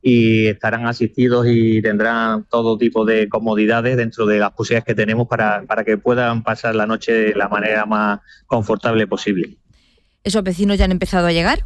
y estarán asistidos y tendrán todo tipo de comodidades dentro de las posibilidades que tenemos para que puedan pasar la noche de la manera más confortable posible. ¿Esos vecinos ya han empezado a llegar?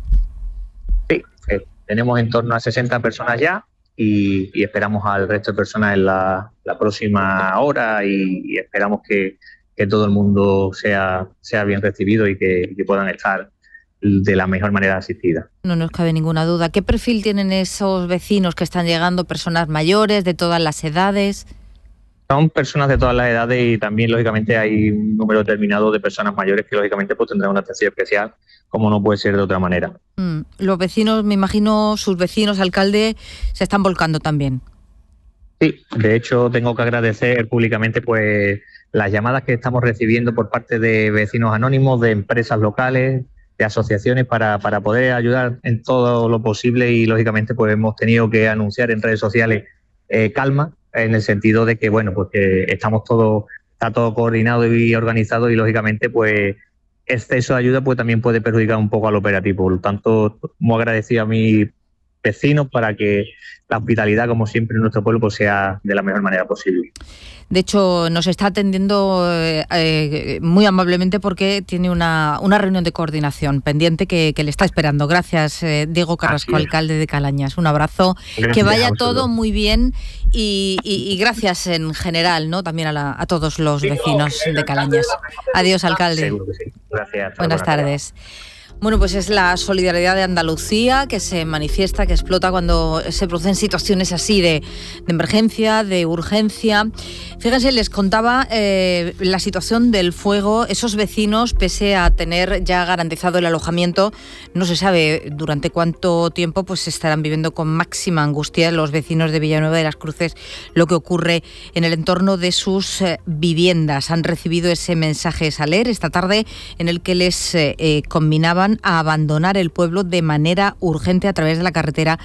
Sí, tenemos en torno a 60 personas ya y esperamos al resto de personas en la próxima hora y esperamos que todo el mundo sea bien recibido y que puedan estar de la mejor manera asistida. No nos cabe ninguna duda. ¿Qué perfil tienen esos vecinos que están llegando? ¿Personas mayores, de todas las edades? Son personas de todas las edades y también, lógicamente, hay un número determinado de personas mayores que, lógicamente, pues tendrán una atención especial, como no puede ser de otra manera. Los vecinos, me imagino, sus vecinos, alcalde, se están volcando también. Sí, de hecho, tengo que agradecer públicamente pues las llamadas que estamos recibiendo por parte de vecinos anónimos, de empresas locales, de asociaciones para poder ayudar en todo lo posible y, lógicamente, pues hemos tenido que anunciar en redes sociales calma, en el sentido de que, bueno, pues que está todo coordinado y organizado y, lógicamente, pues exceso de ayuda pues también puede perjudicar un poco al operativo. Por lo tanto, muy agradecido a mis vecinos para que la hospitalidad, como siempre en nuestro pueblo, pues sea de la mejor manera posible. De hecho, nos está atendiendo muy amablemente porque tiene una reunión de coordinación pendiente que le está esperando. Gracias, Diego Carrasco, alcalde de Calañas. Un abrazo. Gracias, que vaya todo muy bien y gracias en general, ¿no? También a todos los vecinos de Calañas. Adiós, alcalde. Seguro que sí. Gracias. Buenas tardes. Bueno, pues es la solidaridad de Andalucía que se manifiesta, que explota cuando se producen situaciones así de emergencia, de urgencia. Fíjense, les contaba la situación del fuego. Esos vecinos, pese a tener ya garantizado el alojamiento, no se sabe durante cuánto tiempo pues estarán viviendo con máxima angustia los vecinos de Villanueva de las Cruces lo que ocurre en el entorno de sus viviendas. Han recibido ese mensaje Saler esta tarde en el que les conminaban a abandonar el pueblo de manera urgente a través de la carretera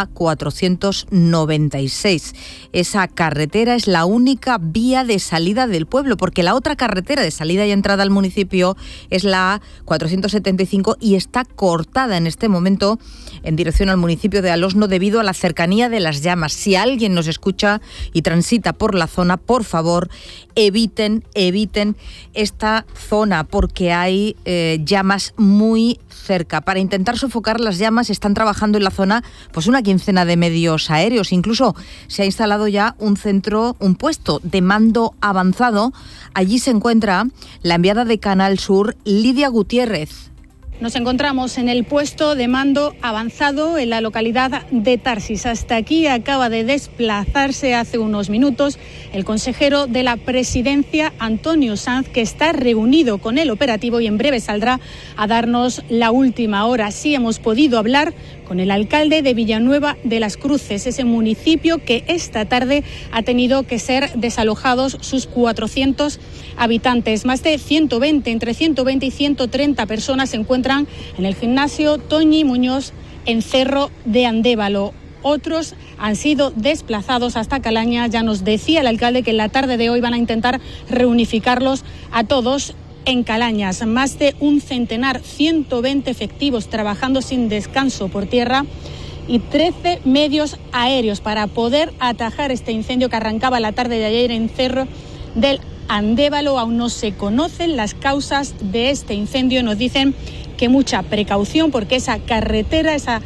A496. Esa carretera es la única vía de salida del pueblo, porque la otra carretera de salida y entrada al municipio es la A475 y está cortada en este momento en dirección al municipio de Alosno debido a la cercanía de las llamas. Si alguien nos escucha y transita por la zona, por favor, eviten esta zona porque hay llamas muy cerca. Para intentar sofocar las llamas están trabajando en la zona pues una quincena de medios aéreos. Incluso se ha instalado ya un puesto de mando avanzado. Allí se encuentra la enviada de Canal Sur, Lidia Gutiérrez. Nos encontramos en el puesto de mando avanzado en la localidad de Tarsis. Hasta aquí acaba de desplazarse hace unos minutos el consejero de la Presidencia, Antonio Sanz, que está reunido con el operativo y en breve saldrá a darnos la última hora. Sí hemos podido hablar con el alcalde de Villanueva de las Cruces, ese municipio que esta tarde ha tenido que ser desalojados sus 400 habitantes. Más de 120, entre 120 y 130 personas se encuentran en el gimnasio Toñi Muñoz en Cerro de Andévalo. Otros han sido desplazados hasta Calaña. Ya nos decía el alcalde que en la tarde de hoy van a intentar reunificarlos a todos en Calañas. Más de un centenar, 120 efectivos trabajando sin descanso por tierra y 13 medios aéreos para poder atajar este incendio que arrancaba la tarde de ayer en Cerro del Andévalo. Aún no se conocen las causas de este incendio. Nos dicen que mucha precaución porque esa carretera, esa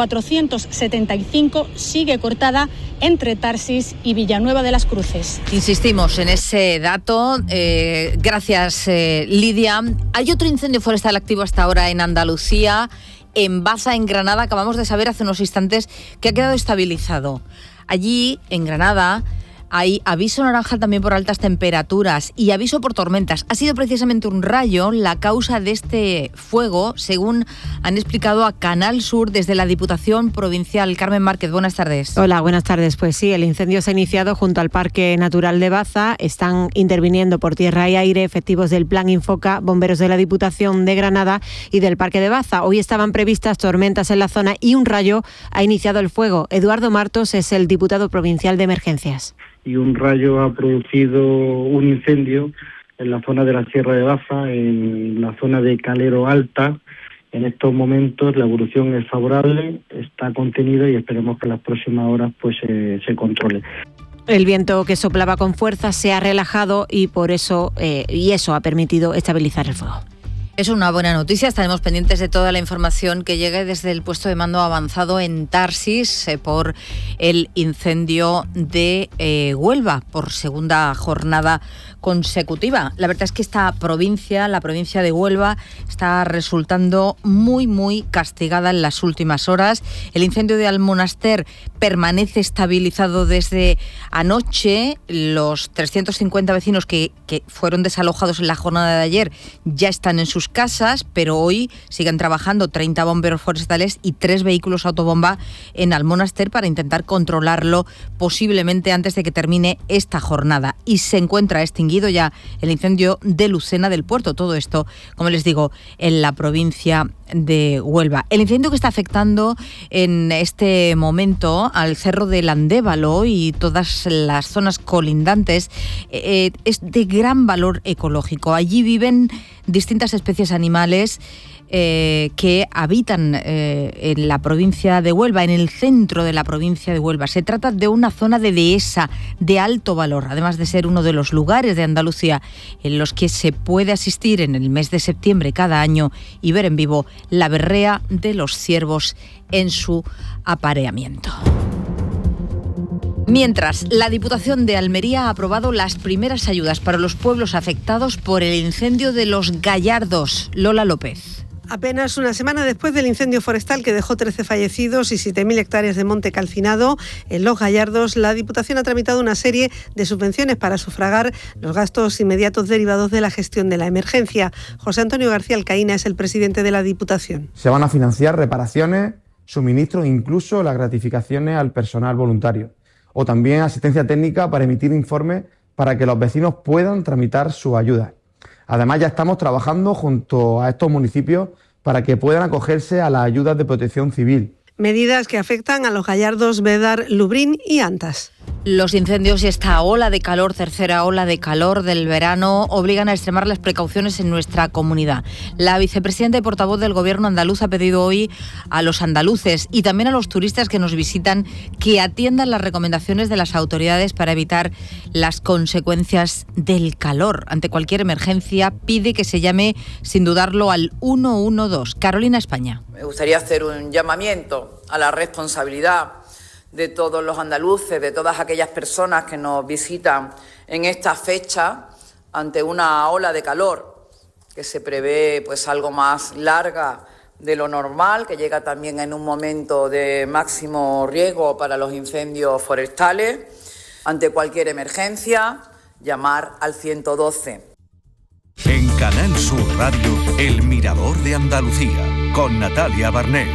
475, sigue cortada entre Tarsis y Villanueva de las Cruces. Insistimos en ese dato. Gracias, Lidia. Hay otro incendio forestal activo hasta ahora en Andalucía, en Baza, en Granada. Acabamos de saber hace unos instantes que ha quedado estabilizado. Allí, en Granada, hay aviso naranja también por altas temperaturas y aviso por tormentas. Ha sido precisamente un rayo la causa de este fuego, según han explicado a Canal Sur desde la Diputación Provincial. Carmen Márquez, buenas tardes. Hola, buenas tardes. Pues sí, el incendio se ha iniciado junto al Parque Natural de Baza. Están interviniendo por tierra y aire efectivos del Plan Infoca, bomberos de la Diputación de Granada y del Parque de Baza. Hoy estaban previstas tormentas en la zona y un rayo ha iniciado el fuego. Eduardo Martos es el diputado provincial de Emergencias. Y un rayo ha producido un incendio en la zona de la Sierra de Baza, en la zona de Calero Alta, En estos momentos la evolución es favorable, está contenido y esperemos que en las próximas horas pues se controle. El viento que soplaba con fuerza se ha relajado y por eso eso ha permitido estabilizar el fuego. Es una buena noticia, estaremos pendientes de toda la información que llegue desde el puesto de mando avanzado en Tarsis por el incendio de Huelva, por segunda jornada consecutiva. La verdad es que esta provincia, la provincia de Huelva, está resultando muy, muy castigada en las últimas horas. El incendio de Almonaster permanece estabilizado desde anoche. Los 350 vecinos que fueron desalojados en la jornada de ayer ya están en sus casas, pero hoy siguen trabajando 30 bomberos forestales y 3 vehículos autobomba en Almonaster para intentar controlarlo posiblemente antes de que termine esta jornada. Y se encuentra extinguido ya el incendio de Lucena del Puerto. Todo esto, como les digo, en la provincia de Huelva. El incendio que está afectando en este momento al Cerro del Andévalo y todas las zonas colindantes es de gran valor ecológico. Allí viven distintas especies animales que habitan en la provincia de Huelva, en el centro de la provincia de Huelva. Se trata de una zona de dehesa de alto valor, además de ser uno de los lugares de Andalucía en los que se puede asistir en el mes de septiembre cada año y ver en vivo la berrea de los ciervos en su apareamiento. Mientras, la Diputación de Almería ha aprobado las primeras ayudas para los pueblos afectados por el incendio de Los Gallardos. Lola López. Apenas una semana después del incendio forestal que dejó 13 fallecidos y 7.000 hectáreas de monte calcinado en Los Gallardos, la Diputación ha tramitado una serie de subvenciones para sufragar los gastos inmediatos derivados de la gestión de la emergencia. José Antonio García Alcaína es el presidente de la Diputación. Se van a financiar reparaciones, suministros, incluso las gratificaciones al personal voluntario, o también asistencia técnica para emitir informes para que los vecinos puedan tramitar su ayuda. Además, ya estamos trabajando junto a estos municipios para que puedan acogerse a las ayudas de protección civil. Medidas que afectan a Los Gallardos, Bédar, Lubrín y Antas. Los incendios y esta ola de calor, tercera ola de calor del verano, obligan a extremar las precauciones en nuestra comunidad. La vicepresidenta y portavoz del Gobierno andaluz ha pedido hoy a los andaluces y también a los turistas que nos visitan que atiendan las recomendaciones de las autoridades para evitar las consecuencias del calor. Ante cualquier emergencia, pide que se llame, sin dudarlo, al 112. Carolina España. Me gustaría hacer un llamamiento a la responsabilidad de todos los andaluces, de todas aquellas personas que nos visitan en esta fecha ante una ola de calor que se prevé pues algo más larga de lo normal, que llega también en un momento de máximo riesgo para los incendios forestales. Ante cualquier emergencia, llamar al 112. En Canal Sur Radio, El Mirador de Andalucía, con Natalia Barnés.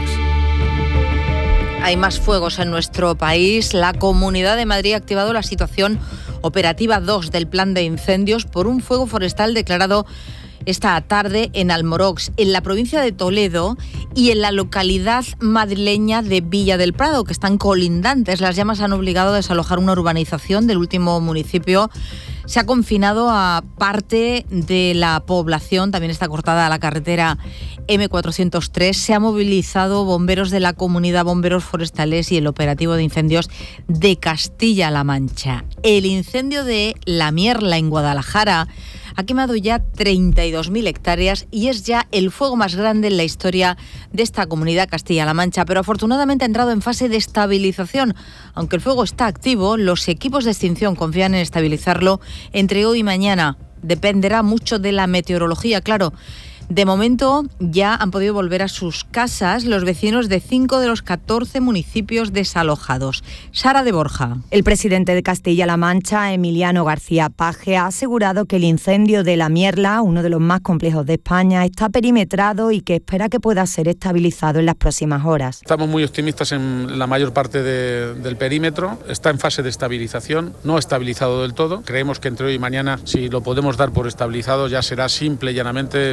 Hay más fuegos en nuestro país. La Comunidad de Madrid ha activado la situación operativa 2 del plan de incendios por un fuego forestal declarado esta tarde en Almorox, en la provincia de Toledo y en la localidad madrileña de Villa del Prado, que están colindantes. Las llamas han obligado a desalojar una urbanización del último municipio. Se ha confinado a parte de la población, también está cortada la carretera M403. Se ha movilizado bomberos de la comunidad, bomberos forestales y el operativo de incendios de Castilla-La Mancha. El incendio de La Mierla en Guadalajara ha quemado ya 32.000 hectáreas y es ya el fuego más grande en la historia de esta comunidad Castilla-La Mancha, pero afortunadamente ha entrado en fase de estabilización. Aunque el fuego está activo, los equipos de extinción confían en estabilizarlo entre hoy y mañana. Dependerá mucho de la meteorología, claro. De momento ya han podido volver a sus casas los vecinos de 5 de los 14 municipios desalojados. Sara de Borja. El presidente de Castilla-La Mancha, Emiliano García Paje, ha asegurado que el incendio de La Mierla, uno de los más complejos de España, está perimetrado y que espera que pueda ser estabilizado en las próximas horas. Estamos muy optimistas en la mayor parte del perímetro. Está en fase de estabilización, no estabilizado del todo. Creemos que entre hoy y mañana, si lo podemos dar por estabilizado, ya será simple y llanamente mucha visibilidad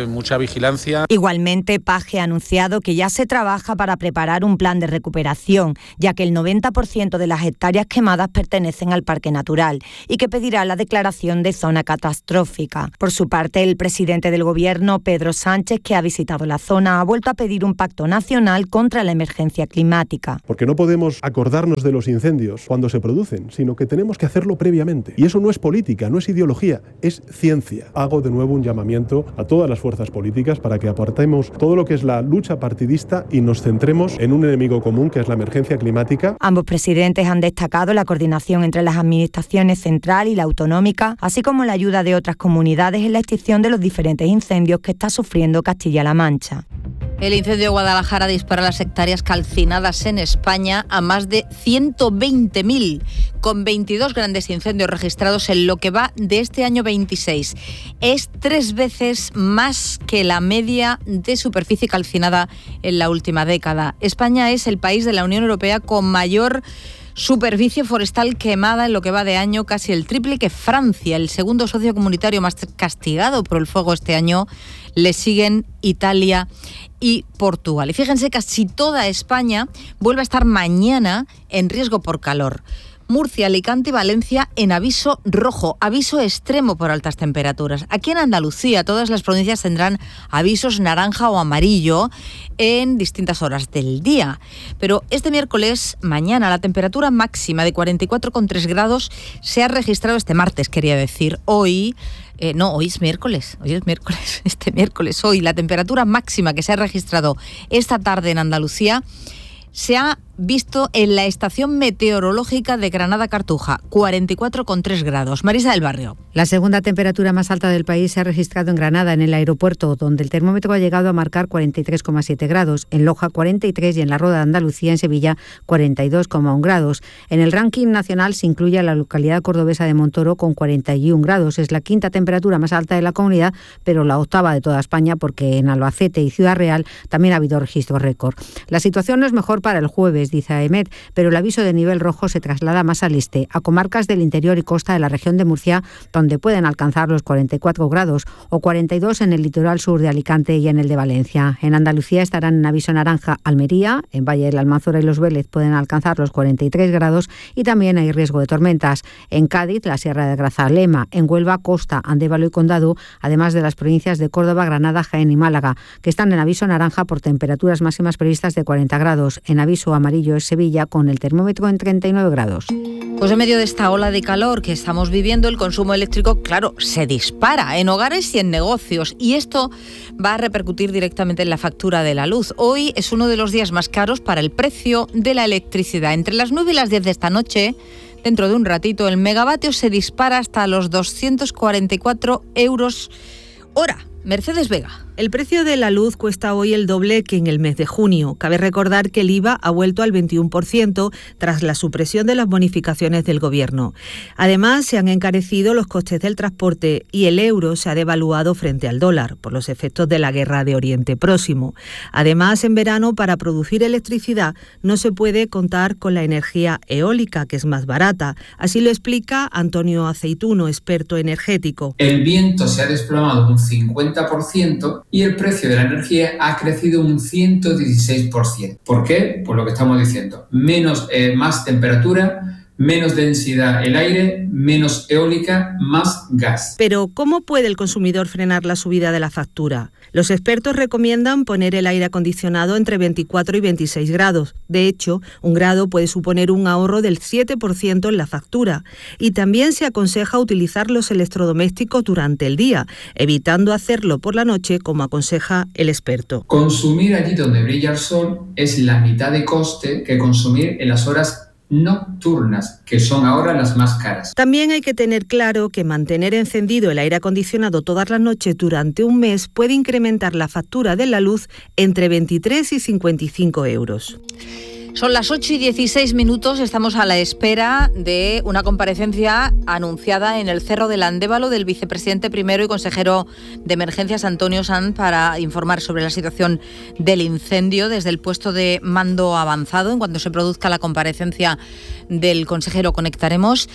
vigilancia. Igualmente, Paje ha anunciado que ya se trabaja para preparar un plan de recuperación, ya que el 90% de las hectáreas quemadas pertenecen al parque natural y que pedirá la declaración de zona catastrófica. Por su parte, el presidente del Gobierno, Pedro Sánchez, que ha visitado la zona, ha vuelto a pedir un pacto nacional contra la emergencia climática. Porque no podemos acordarnos de los incendios cuando se producen, sino que tenemos que hacerlo previamente. Y eso no es política, no es ideología, es ciencia. Hago de nuevo un llamamiento a todas las fuerzas políticas para que apartemos todo lo que es la lucha partidista y nos centremos en un enemigo común, que es la emergencia climática. Ambos presidentes han destacado la coordinación entre las administraciones central y la autonómica, así como la ayuda de otras comunidades en la extinción de los diferentes incendios que está sufriendo Castilla-La Mancha. El incendio de Guadalajara dispara las hectáreas calcinadas en España a más de 120.000, con 22 grandes incendios registrados en lo que va de este año 26. Es 3 veces más que la media de superficie calcinada en la última década. España es el país de la Unión Europea con mayor superficie forestal quemada en lo que va de año, casi el triple que Francia, el segundo socio comunitario más castigado por el fuego este año. Le siguen Italia y Portugal. Y fíjense, casi toda España vuelve a estar mañana en riesgo por calor. Murcia, Alicante y Valencia en aviso rojo, aviso extremo por altas temperaturas. Aquí en Andalucía todas las provincias tendrán avisos naranja o amarillo en distintas horas del día. Pero este miércoles, mañana, la temperatura máxima de 44,3 grados se ha registrado este martes, quería decir. Hoy es miércoles. Hoy la temperatura máxima que se ha registrado esta tarde en Andalucía se ha visto en la estación meteorológica de Granada-Cartuja, 44,3 grados. Marisa del Barrio. La segunda temperatura más alta del país se ha registrado en Granada, en el aeropuerto, donde el termómetro ha llegado a marcar 43,7 grados, en Loja 43 y en la Roda de Andalucía, en Sevilla, 42,1 grados. En el ranking nacional se incluye a la localidad cordobesa de Montoro con 41 grados. Es la quinta temperatura más alta de la comunidad, pero la octava de toda España, porque en Albacete y Ciudad Real también ha habido registros récord. La situación no es mejor para el jueves, dice AEMET, pero el aviso de nivel rojo se traslada más al este, a comarcas del interior y costa de la región de Murcia, donde pueden alcanzar los 44 grados, o 42 en el litoral sur de Alicante y en el de Valencia. En Andalucía estarán en aviso naranja Almería, en Valle de la Almanzora y Los Vélez pueden alcanzar los 43 grados y también hay riesgo de tormentas. En Cádiz, la Sierra de Grazalema, en Huelva, Costa, Andévalo y Condado, además de las provincias de Córdoba, Granada, Jaén y Málaga, que están en aviso naranja por temperaturas máximas previstas de 40 grados. En aviso amarillo es Sevilla, con el termómetro en 39 grados. Pues en medio de esta ola de calor que estamos viviendo, el consumo eléctrico, claro, se dispara en hogares y en negocios. Y esto va a repercutir directamente en la factura de la luz. Hoy es uno de los días más caros para el precio de la electricidad. Entre las 9 y las 10 de esta noche, dentro de un ratito, el megavatio se dispara hasta los 244 euros hora. Mercedes Vega. El precio de la luz cuesta hoy el doble que en el mes de junio. Cabe recordar que el IVA ha vuelto al 21% tras la supresión de las bonificaciones del Gobierno. Además, se han encarecido los costes del transporte y el euro se ha devaluado frente al dólar por los efectos de la guerra de Oriente Próximo. Además, en verano, para producir electricidad no se puede contar con la energía eólica, que es más barata. Así lo explica Antonio Aceituno, experto energético. El viento se ha desplomado un 50%. Y el precio de la energía ha crecido un 116%. ¿Por qué? Por lo que estamos diciendo. Más temperatura, menos densidad el aire, menos eólica, más gas. Pero, ¿cómo puede el consumidor frenar la subida de la factura? Los expertos recomiendan poner el aire acondicionado entre 24 y 26 grados. De hecho, 1 grado puede suponer un ahorro del 7% en la factura. Y también se aconseja utilizar los electrodomésticos durante el día, evitando hacerlo por la noche, como aconseja el experto. Consumir allí donde brilla el sol es la mitad de coste que consumir en las horas nocturnas, que son ahora las más caras. También hay que tener claro que mantener encendido el aire acondicionado todas las noches durante un mes puede incrementar la factura de la luz entre 23 y 55 euros. Son las 8:16, estamos a la espera de una comparecencia anunciada en el Cerro del Andévalo del vicepresidente primero y consejero de Emergencias Antonio Sanz para informar sobre la situación del incendio desde el puesto de mando avanzado. En cuanto se produzca la comparecencia del consejero conectaremos.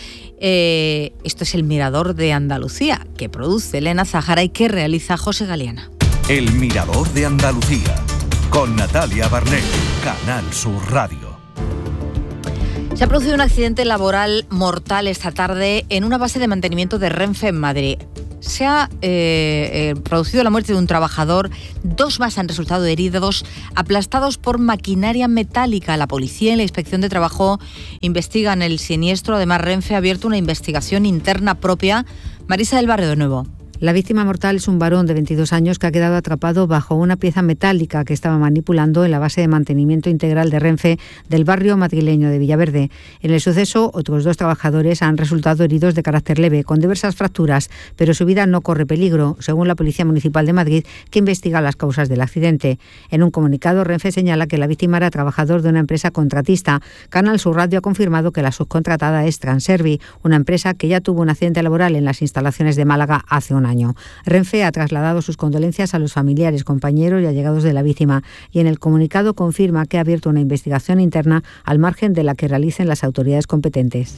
Esto es el Mirador de Andalucía, que produce Elena Zahara y que realiza José Galeana. El Mirador de Andalucía, con Natalia Barnés, Canal Sur Radio. Se ha producido un accidente laboral mortal esta tarde en una base de mantenimiento de Renfe en Madrid. Se ha producido la muerte de un trabajador, 2 más han resultado heridos, aplastados por maquinaria metálica. La policía y la Inspección de Trabajo investigan el siniestro. Además, Renfe ha abierto una investigación interna propia. Marisa del Barrio de nuevo. La víctima mortal es un varón de 22 años que ha quedado atrapado bajo una pieza metálica que estaba manipulando en la base de mantenimiento integral de Renfe del barrio madrileño de Villaverde. En el suceso, otros 2 trabajadores han resultado heridos de carácter leve, con diversas fracturas, pero su vida no corre peligro, según la Policía Municipal de Madrid, que investiga las causas del accidente. En un comunicado, Renfe señala que la víctima era trabajador de una empresa contratista. Canal Sur Radio ha confirmado que la subcontratada es Transervi, una empresa que ya tuvo un accidente laboral en las instalaciones de Málaga hace un año. Renfe ha trasladado sus condolencias a los familiares, compañeros y allegados de la víctima y en el comunicado confirma que ha abierto una investigación interna al margen de la que realicen las autoridades competentes.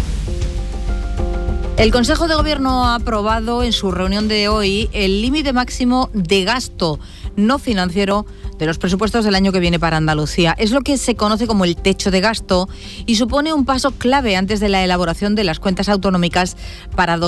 El Consejo de Gobierno ha aprobado en su reunión de hoy el límite máximo de gasto no financiero de los presupuestos del año que viene para Andalucía. Es lo que se conoce como el techo de gasto y supone un paso clave antes de la elaboración de las cuentas autonómicas para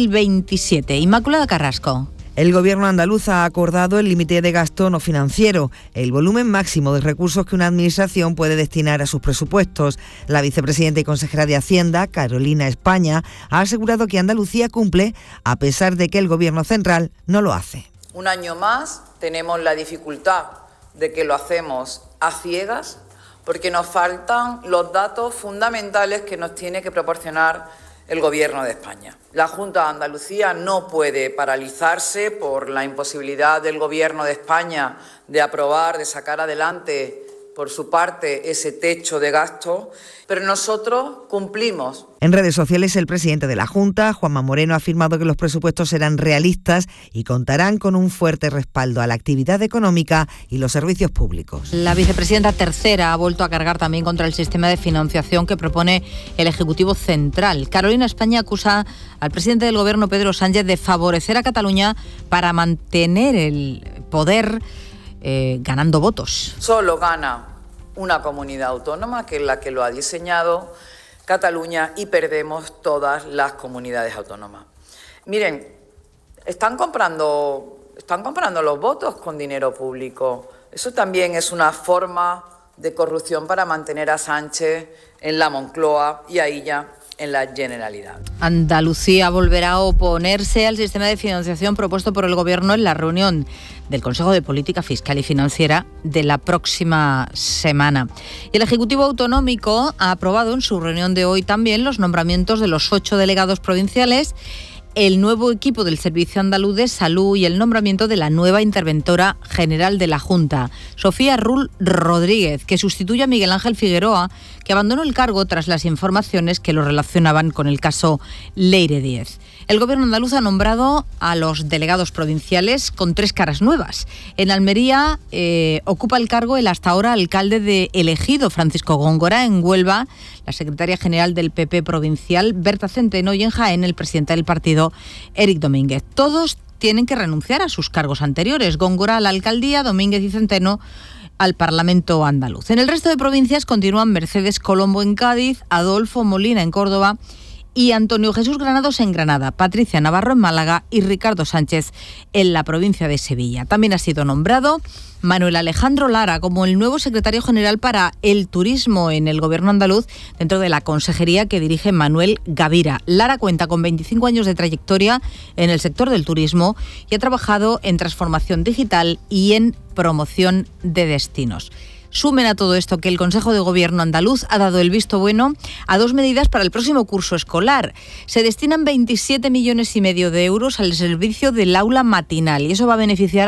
2027. Inmaculada Carrasco. El Gobierno andaluz ha acordado el límite de gasto no financiero, el volumen máximo de recursos que una administración puede destinar a sus presupuestos. La vicepresidenta y consejera de Hacienda, Carolina España, ha asegurado que Andalucía cumple a pesar de que el Gobierno central no lo hace. Un año más tenemos la dificultad de que lo hacemos a ciegas porque nos faltan los datos fundamentales que nos tiene que proporcionar el Gobierno de España. La Junta de Andalucía no puede paralizarse por la imposibilidad del Gobierno de España de aprobar, de sacar adelante por su parte ese techo de gasto, pero nosotros cumplimos. En redes sociales, el presidente de la Junta, Juanma Moreno, ha afirmado que los presupuestos serán realistas y contarán con un fuerte respaldo a la actividad económica y los servicios públicos. La vicepresidenta tercera ha vuelto a cargar también contra el sistema de financiación que propone el Ejecutivo Central. Carolina España acusa al presidente del Gobierno, Pedro Sánchez, de favorecer a Cataluña para mantener el poder ganando votos. Solo gana una comunidad autónoma, que es la que lo ha diseñado, Cataluña, y perdemos todas las comunidades autónomas. Miren, están comprando los votos con dinero público. Eso también es una forma de corrupción para mantener a Sánchez en la Moncloa y a Illa en la Generalidad. Andalucía volverá a oponerse al sistema de financiación propuesto por el Gobierno en la reunión del Consejo de Política Fiscal y Financiera de la próxima semana. Y el Ejecutivo Autonómico ha aprobado en su reunión de hoy también los nombramientos de los 8 delegados provinciales, el nuevo equipo del Servicio Andaluz de Salud y el nombramiento de la nueva interventora general de la Junta, Sofía Rull Rodríguez, que sustituye a Miguel Ángel Figueroa, que abandonó el cargo tras las informaciones que lo relacionaban con el caso Leire Díez. El Gobierno andaluz ha nombrado a los delegados provinciales con 3 caras nuevas. En Almería ocupa el cargo el hasta ahora alcalde de El Ejido, Francisco Góngora. En Huelva, la secretaria general del PP provincial, Berta Centeno, y en Jaén, el presidente del partido, Éric Domínguez. Todos tienen que renunciar a sus cargos anteriores. Góngora a la alcaldía, Domínguez y Centeno al Parlamento andaluz. En el resto de provincias continúan Mercedes Colombo en Cádiz, Adolfo Molina en Córdoba y Antonio Jesús Granados en Granada, Patricia Navarro en Málaga y Ricardo Sánchez en la provincia de Sevilla. También ha sido nombrado Manuel Alejandro Lara como el nuevo secretario general para el turismo en el Gobierno andaluz, dentro de la consejería que dirige Manuel Gavira. Lara cuenta con 25 años de trayectoria en el sector del turismo y ha trabajado en transformación digital y en promoción de destinos. Sumen a todo esto que el Consejo de Gobierno andaluz ha dado el visto bueno a 2 medidas para el próximo curso escolar. Se destinan 27,5 millones de euros al servicio del aula matinal y eso va a beneficiar a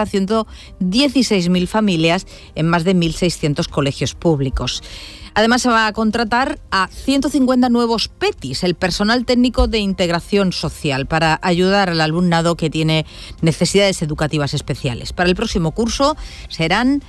116.000 familias en más de 1.600 colegios públicos. Además, se va a contratar a 150 nuevos PETIs, el personal técnico de integración social, para ayudar al alumnado que tiene necesidades educativas especiales. Para el próximo curso serán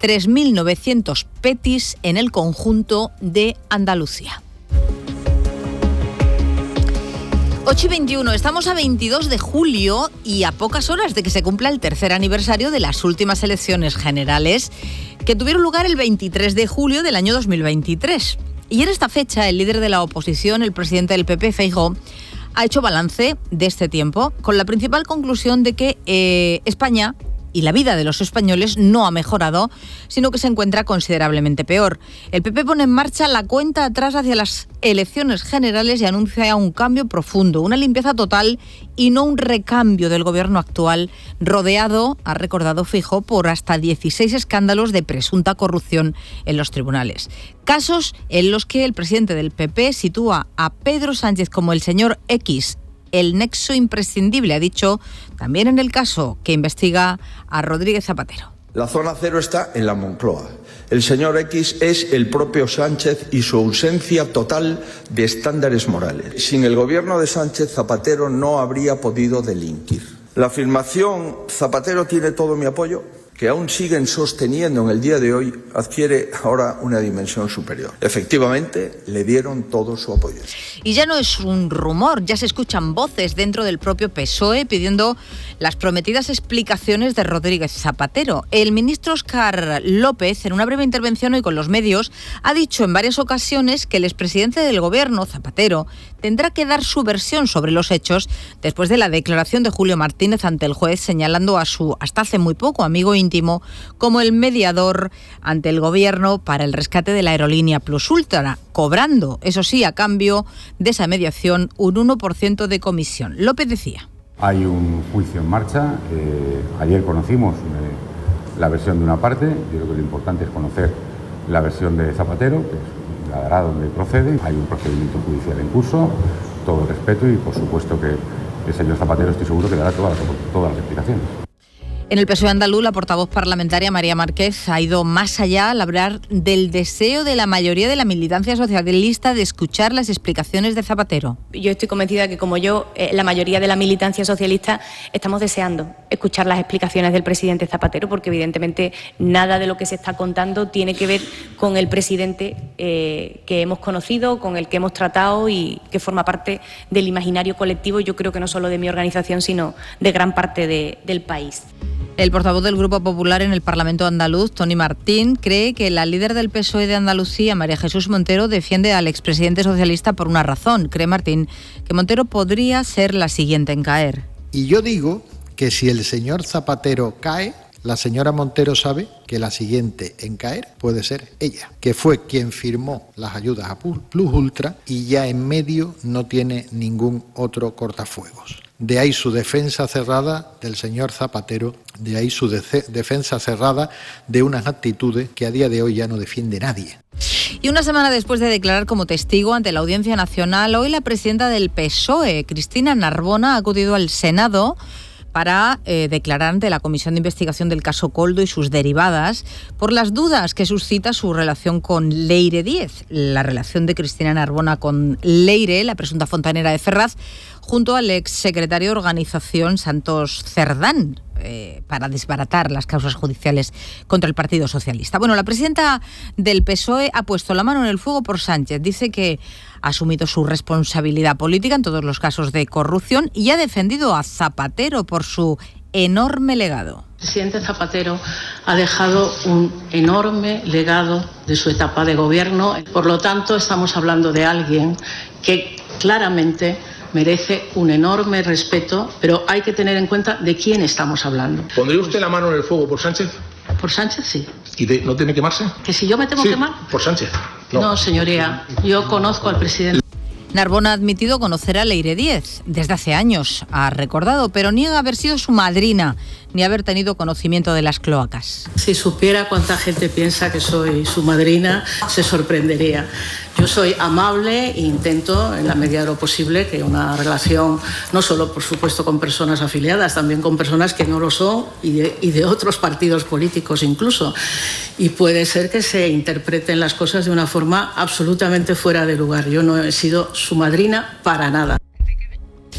3.900 PETIs en el conjunto de Andalucía. 8:21, estamos a 22 de julio y a pocas horas de que se cumpla el tercer aniversario de las últimas elecciones generales que tuvieron lugar el 23 de julio del año 2023. Y en esta fecha, el líder de la oposición, el presidente del PP, Feijóo, ha hecho balance de este tiempo con la principal conclusión de que España y la vida de los españoles no ha mejorado, sino que se encuentra considerablemente peor. El PP pone en marcha la cuenta atrás hacia las elecciones generales y anuncia un cambio profundo, una limpieza total y no un recambio del gobierno actual, rodeado, ha recordado Feijóo, por hasta 16 escándalos de presunta corrupción en los tribunales. Casos en los que el presidente del PP sitúa a Pedro Sánchez como el señor X, el nexo imprescindible, ha dicho, también en el caso que investiga a Rodríguez Zapatero. La zona cero está en la Moncloa. El señor X es el propio Sánchez y su ausencia total de estándares morales. Sin el gobierno de Sánchez, Zapatero no habría podido delinquir. La afirmación Zapatero tiene todo mi apoyo, que aún siguen sosteniendo en el día de hoy, adquiere ahora una dimensión superior. Efectivamente, le dieron todo su apoyo. Y ya no es un rumor, ya se escuchan voces dentro del propio PSOE pidiendo las prometidas explicaciones de Rodríguez Zapatero. El ministro Óscar López, en una breve intervención hoy con los medios, ha dicho en varias ocasiones que el expresidente del gobierno, Zapatero, tendrá que dar su versión sobre los hechos después de la declaración de Julio Martínez ante el juez, señalando a su, hasta hace muy poco, amigo íntimo como el mediador ante el gobierno para el rescate de la aerolínea Plus Ultra, cobrando, eso sí, a cambio de esa mediación, un 1% de comisión. López decía: hay un juicio en marcha. Ayer conocimos la versión de una parte. Yo creo que lo importante es conocer la versión de Zapatero, que la dará donde procede. Hay un procedimiento judicial en curso, todo el respeto, y por supuesto que el señor Zapatero, estoy seguro que dará todas las explicaciones. En el PSOE andaluz, la portavoz parlamentaria María Márquez ha ido más allá al hablar del deseo de la mayoría de la militancia socialista de escuchar las explicaciones de Zapatero. Yo estoy convencida que, como yo, la mayoría de la militancia socialista estamos deseando escuchar las explicaciones del presidente Zapatero, porque evidentemente nada de lo que se está contando tiene que ver con el presidente que hemos conocido, con el que hemos tratado y que forma parte del imaginario colectivo, yo creo que no solo de mi organización, sino de gran parte del país. El portavoz del Grupo Popular en el Parlamento andaluz, Tony Martín, cree que la líder del PSOE de Andalucía, María Jesús Montero, defiende al expresidente socialista por una razón. Cree Martín que Montero podría ser la siguiente en caer. Y yo digo que si el señor Zapatero cae, la señora Montero sabe que la siguiente en caer puede ser ella, que fue quien firmó las ayudas a Plus Ultra y ya en medio no tiene ningún otro cortafuegos. De ahí su defensa cerrada del señor Zapatero, de ahí su defensa cerrada de unas actitudes que a día de hoy ya no defiende nadie. Y una semana después de declarar como testigo ante la Audiencia Nacional, hoy la presidenta del PSOE, Cristina Narbona, ha acudido al Senado para declarar ante la Comisión de Investigación del caso Koldo y sus derivadas por las dudas que suscita su relación con Leire Díez. La relación de Cristina Narbona con Leire, la presunta fontanera de Ferraz, junto al exsecretario de organización Santos Cerdán, para desbaratar las causas judiciales contra el Partido Socialista. Bueno, la presidenta del PSOE ha puesto la mano en el fuego por Sánchez. Dice que ha asumido su responsabilidad política en todos los casos de corrupción y ha defendido a Zapatero por su enorme legado. El presidente Zapatero ha dejado un enorme legado de su etapa de gobierno. Por lo tanto, estamos hablando de alguien que claramente merece un enorme respeto, pero hay que tener en cuenta de quién estamos hablando. ¿Pondría usted la mano en el fuego por Sánchez? Por Sánchez, sí. ¿Y no teme quemarse? ¿Que si yo me temo quemar? Por Sánchez. No, señoría, yo conozco al presidente. Narbona ha admitido conocer a Leire Díez desde hace años, ha recordado, pero niega haber sido su madrina ni haber tenido conocimiento de las cloacas. Si supiera cuánta gente piensa que soy su madrina, se sorprendería. Yo soy amable e intento, en la medida de lo posible, que una relación, no solo, por supuesto, con personas afiliadas, también con personas que no lo son y de otros partidos políticos incluso. Y puede ser que se interpreten las cosas de una forma absolutamente fuera de lugar. Yo no he sido su madrina para nada.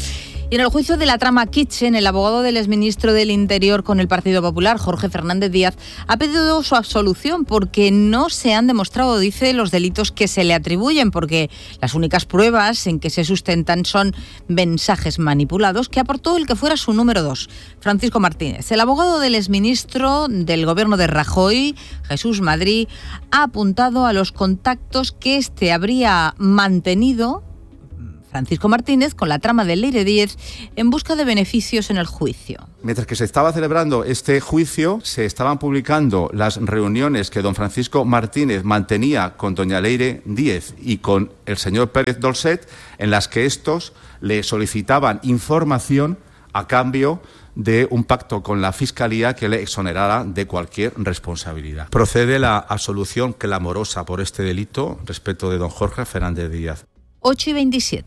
Y en el juicio de la trama Kitchen, el abogado del exministro del Interior con el Partido Popular, Jorge Fernández Díaz, ha pedido su absolución porque no se han demostrado, dice, los delitos que se le atribuyen, porque las únicas pruebas en que se sustentan son mensajes manipulados que aportó el que fuera su número 2, Francisco Martínez. El abogado del exministro del gobierno de Rajoy, Jesús Madrid, ha apuntado a los contactos que este habría mantenido, Francisco Martínez, con la trama del Leire 10 en busca de beneficios en el juicio. Mientras que se estaba celebrando este juicio, se estaban publicando las reuniones que don Francisco Martínez mantenía con doña Leire 10 y con el señor Pérez Dolcet, en las que estos le solicitaban información a cambio de un pacto con la Fiscalía que le exonerara de cualquier responsabilidad. Procede la absolución clamorosa por este delito respecto de don Jorge Fernández Díaz. 8:27.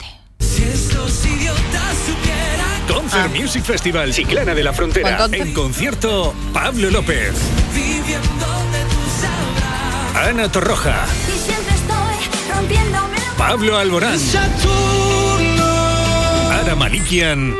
Concert Music Festival Chiclana de la Frontera. En concierto, Pablo López, Ana Torroja, Pablo Alborán, Ara Malikian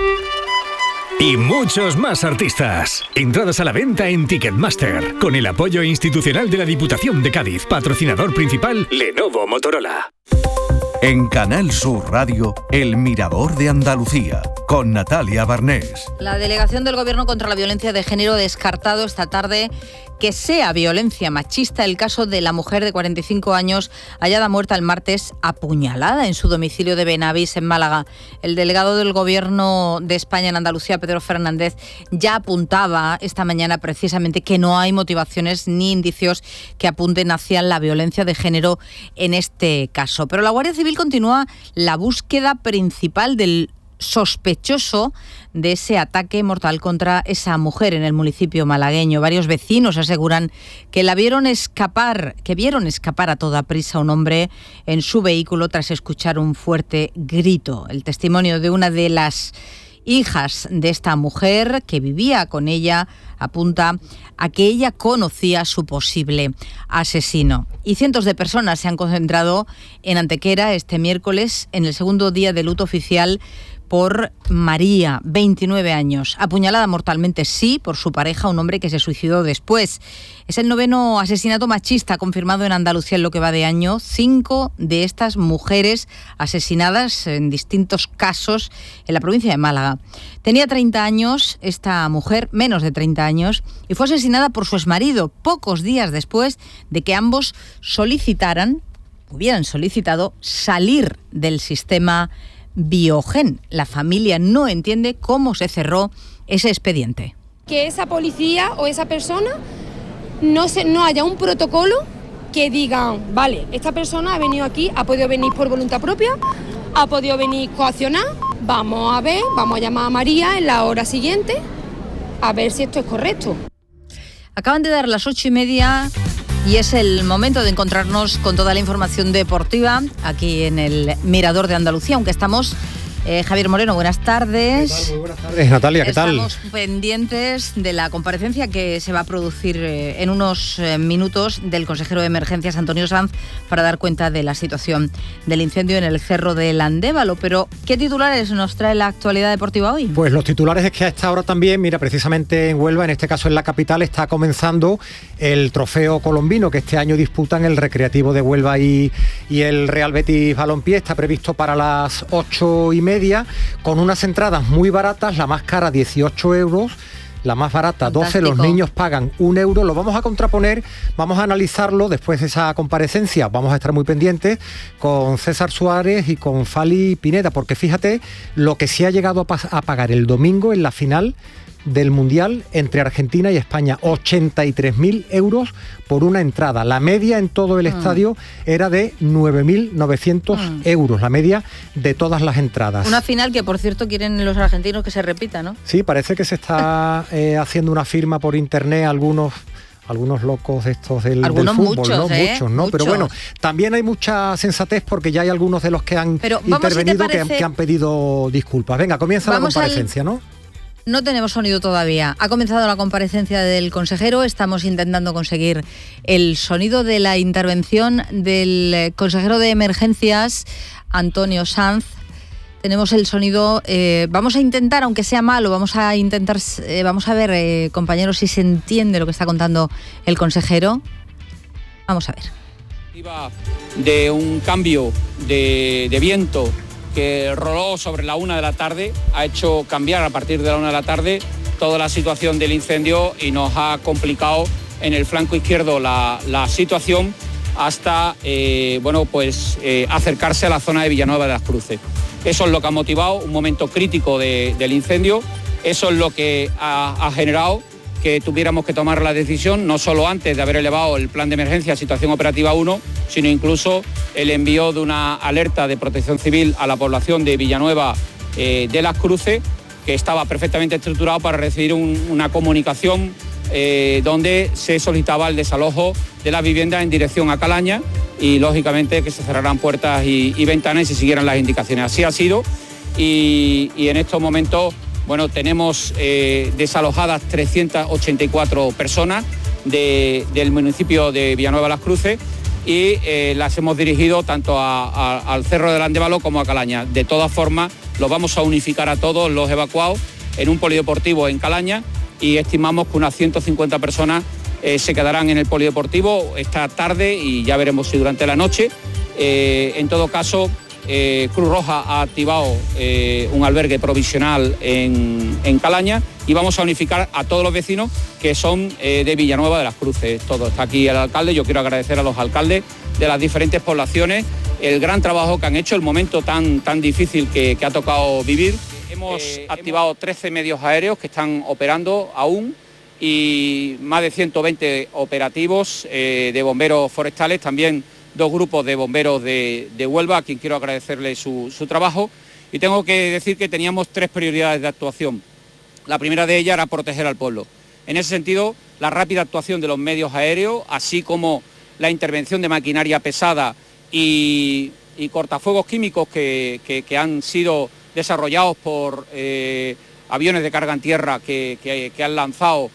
y muchos más artistas. Entradas a la venta en Ticketmaster, con el apoyo institucional de la Diputación de Cádiz. Patrocinador principal, Lenovo Motorola. En Canal Sur Radio, El Mirador de Andalucía, con Natalia Barnés. La Delegación del Gobierno contra la Violencia de Género ha descartado esta tarde que sea violencia machista el caso de la mujer de 45 años hallada muerta el martes apuñalada en su domicilio de Benavís, en Málaga. El delegado del Gobierno de España en Andalucía, Pedro Fernández, ya apuntaba esta mañana precisamente que no hay motivaciones ni indicios que apunten hacia la violencia de género en este caso. Pero la Guardia Civil continúa la búsqueda principal del sospechoso de ese ataque mortal contra esa mujer en el municipio malagueño. Varios vecinos aseguran que vieron escapar a toda prisa a un hombre en su vehículo tras escuchar un fuerte grito. El testimonio de una de las hijas de esta mujer que vivía con ella apunta a que ella conocía a su posible asesino. Y cientos de personas se han concentrado en Antequera este miércoles en el segundo día de luto oficial por María, 29 años, apuñalada mortalmente, sí, por su pareja, un hombre que se suicidó después. Es el 9º asesinato machista confirmado en Andalucía en lo que va de año. 5 de estas mujeres asesinadas en distintos casos en la provincia de Málaga. Tenía 30 años esta mujer, menos de 30 años, y fue asesinada por su exmarido pocos días después de que ambos hubieran solicitado salir del sistema Biogen. La familia no entiende cómo se cerró ese expediente. Que esa policía o esa persona no haya un protocolo que digan, vale, esta persona ha venido aquí, ha podido venir por voluntad propia, ha podido venir coaccionar, vamos a llamar a María en la hora siguiente a ver si esto es correcto. Acaban de dar las 8:30 y es el momento de encontrarnos con toda la información deportiva aquí en el Mirador de Andalucía, aunque estamos... Javier Moreno, buenas tardes. ¿Qué tal? Muy buenas tardes, Natalia, ¿qué tal? Estamos pendientes de la comparecencia que se va a producir en unos minutos del consejero de Emergencias, Antonio Sanz, para dar cuenta de la situación del incendio en el Cerro del Andévalo. Pero, ¿qué titulares nos trae la actualidad deportiva hoy? Pues los titulares es que a esta hora también, mira, precisamente en Huelva, en este caso en la capital, está comenzando el trofeo colombino que este año disputan el Recreativo de Huelva y el Real Betis Balompié. Está previsto para las 8:30. Con unas entradas muy baratas, la más cara 18 euros, la más barata 12, los niños pagan 1 euro. Lo vamos a contraponer, vamos a analizarlo después de esa comparecencia, vamos a estar muy pendientes con César Suárez y con Fali Pineda, porque fíjate lo que se ha llegado a pagar el domingo en la final del Mundial entre Argentina y España, 83.000 euros por una entrada. La media en todo el estadio era de 9.900 euros, la media de todas las entradas. Una final que, por cierto, quieren los argentinos que se repita, ¿no? Sí, parece que se está haciendo una firma por internet algunos locos de estos del fútbol, muchos, ¿no? Muchos, ¿no? Pero bueno, también hay mucha sensatez porque ya hay algunos de los que han intervenido que han pedido disculpas. Venga, comienza la comparecencia, ¿no? No tenemos sonido todavía. Ha comenzado la comparecencia del consejero. Estamos intentando conseguir el sonido de la intervención del consejero de Emergencias, Antonio Sanz. Tenemos el sonido, vamos a intentar, aunque sea malo, vamos a ver, compañeros, si se entiende lo que está contando el consejero. Vamos a ver. De un cambio de viento que roló sobre la 1 de la tarde, ha hecho cambiar a partir de la 1 de la tarde toda la situación del incendio y nos ha complicado en el flanco izquierdo la situación hasta acercarse a la zona de Villanueva de las Cruces. Eso es lo que ha motivado un momento crítico del incendio, eso es lo que ha generado que tuviéramos que tomar la decisión, no solo antes de haber elevado el plan de emergencia a situación operativa 1, sino incluso el envío de una alerta de protección civil a la población de Villanueva de las Cruces, que estaba perfectamente estructurado para recibir una comunicación donde se solicitaba el desalojo de las viviendas en dirección a Calaña y lógicamente que se cerrarán puertas y ventanas y se siguieran las indicaciones. Así ha sido y en estos momentos tenemos desalojadas 384 personas del municipio de Villanueva de las Cruces y las hemos dirigido tanto al Cerro del Andévalo como a Calaña. De todas formas, los vamos a unificar a todos los evacuados en un polideportivo en Calaña y estimamos que unas 150 personas se quedarán en el polideportivo esta tarde y ya veremos si durante la noche. En todo caso, Cruz Roja ha activado un albergue provisional en Calaña y vamos a unificar a todos los vecinos que son de Villanueva de las Cruces. Todo está aquí el alcalde. Yo quiero agradecer a los alcaldes de las diferentes poblaciones el gran trabajo que han hecho, el momento tan difícil que ha tocado vivir. Hemos activado 13 medios aéreos que están operando aún y más de 120 operativos de bomberos forestales, también 2 grupos de bomberos de Huelva, a quien quiero agradecerle su trabajo. Y tengo que decir que teníamos 3 prioridades de actuación. La primera de ellas era proteger al pueblo. En ese sentido, la rápida actuación de los medios aéreos, así como la intervención de maquinaria pesada y cortafuegos químicos que han sido desarrollados por aviones de carga en tierra que han lanzado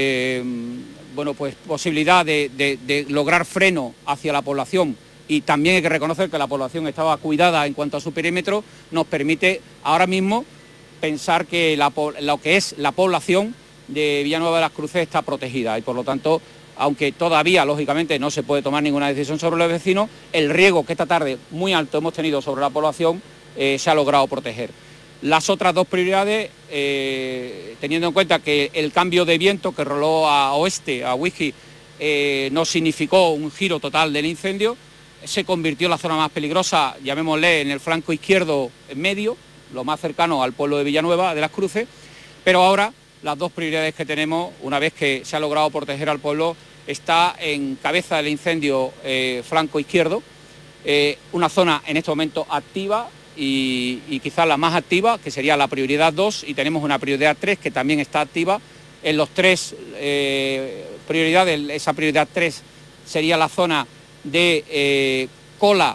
posibilidad de lograr freno hacia la población, y también hay que reconocer que la población estaba cuidada en cuanto a su perímetro, nos permite ahora mismo pensar que lo que es la población de Villanueva de las Cruces está protegida y por lo tanto, aunque todavía lógicamente no se puede tomar ninguna decisión sobre los vecinos, el riesgo que esta tarde muy alto hemos tenido sobre la población se ha logrado proteger. Las otras 2 prioridades, teniendo en cuenta que el cambio de viento que roló a oeste, a Whisky, no significó un giro total del incendio, se convirtió en la zona más peligrosa, llamémosle en el flanco izquierdo medio, lo más cercano al pueblo de Villanueva de las Cruces, pero ahora las 2 prioridades que tenemos, una vez que se ha logrado proteger al pueblo, está en cabeza del incendio flanco izquierdo, una zona en este momento activa, y quizás la más activa, que sería la prioridad 2, y tenemos una prioridad 3 que también está activa. En los 3 prioridades, esa prioridad 3 sería la zona de cola